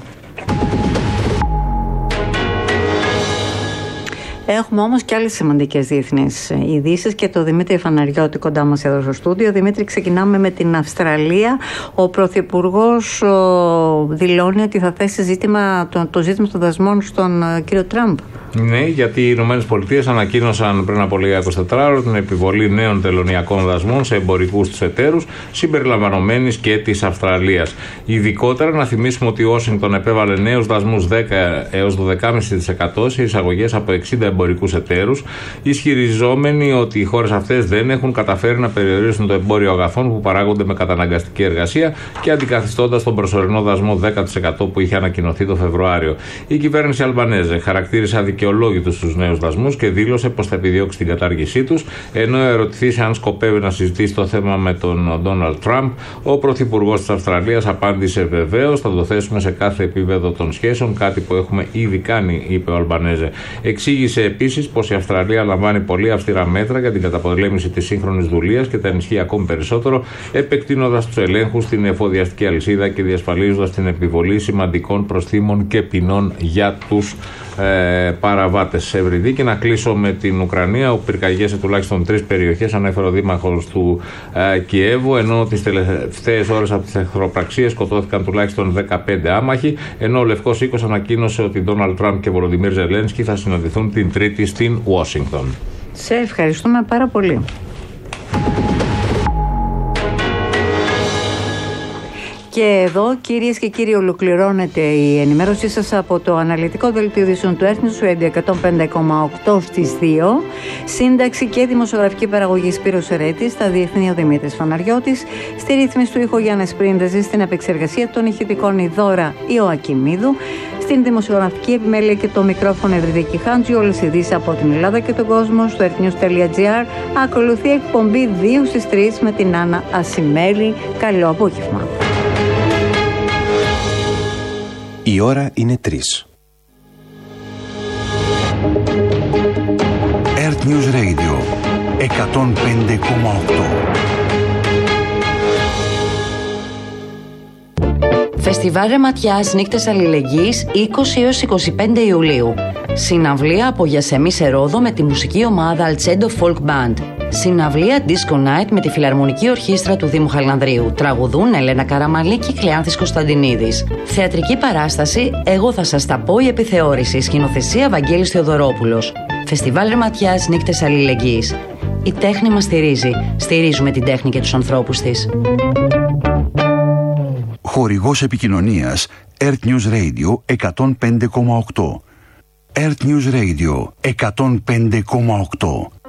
Έχουμε όμως και άλλες σημαντικές διεθνείς ειδήσεις και το Δημήτρη Φαναριώτη κοντά μας εδώ στο στούντιο. Δημήτρη, ξεκινάμε με την Αυστραλία. Ο Πρωθυπουργός δηλώνει ότι θα θέσει το ζήτημα των δασμών στον κύριο Τραμπ. Ναι, γιατί οι ΗΠΑ ανακοίνωσαν πριν από λίγα 24 ώρες την επιβολή νέων τελωνειακών δασμών σε εμπορικούς τους εταίρους, συμπεριλαμβανομένης και της Αυστραλίας. Ειδικότερα, να θυμίσουμε ότι η Ουάσιγκτον επέβαλε νέους δασμούς 10 έως 12,5% σε εισαγωγές από 60 εμπορικούς εταίρους, ισχυριζόμενοι ότι οι χώρες αυτές δεν έχουν καταφέρει να περιορίσουν το εμπόριο αγαθών που παράγονται με καταναγκαστική εργασία και αντικαθιστώντας τον προσωρινό δασμό 10% που είχε ανακοινωθεί το Φεβρουάριο. Η κυβέρνηση Αλμπανέζε χαρακτήρισε αδικαιολόγητους τους νέους δασμούς και δήλωσε πως θα επιδιώξει την κατάργησή τους, ενώ ερωτηθείς αν σκοπεύει να συζητήσει το θέμα με τον Ντόναλντ Τραμπ, ο Πρωθυπουργός της Αυστραλίας απάντησε βεβαίως, θα το θέσουμε σε κάθε επίπεδο των σχέσεων, κάτι που έχουμε ήδη κάνει, είπε ο Αλμπανέζε. Εξήγησε επίσης πως η Αυστραλία λαμβάνει πολύ αυστηρά μέτρα για την καταπολέμηση της σύγχρονης δουλείας και τα ενισχύει ακόμη περισσότερο, επεκτείνοντας τους ελέγχους στην εφοδιαστική αλυσίδα και διασφαλίζοντας την επιβολή σημαντικών προστίμων και ποινών για τους παραβάτες. Ευρυδίκη, να κλείσω με την Ουκρανία, όπου πυρκαγιές σε τουλάχιστον 3 περιοχές, ανέφερε ο δήμαρχος του Κιέβου, ενώ τις τελευταίες ώρες από τις εχθροπραξίες σκοτώθηκαν τουλάχιστον 15 άμαχοι, ενώ ο Λευκός Οίκος ανακοίνωσε ότι Ντόναλντ Τραμπ και Βολοντιμίρ Ζελένσκι θα συναντηθούν την Τρίτη στην Ουάσιγκτον. Σε ευχαριστούμε πάρα πολύ. Και εδώ, κυρίες και κύριοι, ολοκληρώνεται η ενημέρωσή σας από το αναλυτικό δελτίο ειδήσεων του Έθνους Radio 105,8 στις 2. Σύνταξη και δημοσιογραφική παραγωγή Σπύρος Ερέτης, στα διεθνή ο Δημήτρης Φαναριώτης, στη ρύθμιση του ήχου Γιάννης Πρίντεζης, στην επεξεργασία των ηχητικών η Δώρα Ιωακιμίδου, στην δημοσιογραφική επιμέλεια και το μικρόφωνο Ευρυδίκη Χάντζη. Όλες οι ειδήσεις από την Ελλάδα και τον κόσμο στο earthnews.gr. Ακολουθεί εκπομπή 2 στις 3 με την Άννα Ασημέλη. Καλό απόγευμα. Η ώρα είναι 3. Earth News Radio 105,8. Φεστιβάλ Ρεματιάς Νύχτες Αλληλεγγύης 20 έως 25 Ιουλίου. Συναυλία από Γιασεμί σε Ρόδο με τη μουσική ομάδα Alcedo Folk Band. Συναυλία Disco Night με τη Φιλαρμονική Ορχήστρα του Δήμου Χαλανδρίου. Τραγουδούν Ελένα Καραμαλή και Κλεάνθης Κωνσταντινίδης. Θεατρική παράσταση Εγώ θα σας τα πω, η επιθεώρηση. Σκηνοθεσία Βαγγέλης Θεοδωρόπουλος. Φεστιβάλ Ρεματιάς, νύχτες αλληλεγγύης. Η τέχνη μας στηρίζει. Στηρίζουμε την τέχνη και τους ανθρώπους της. Χορηγός επικοινωνίας Earth News Radio 105,8. Earth News Radio 105,8.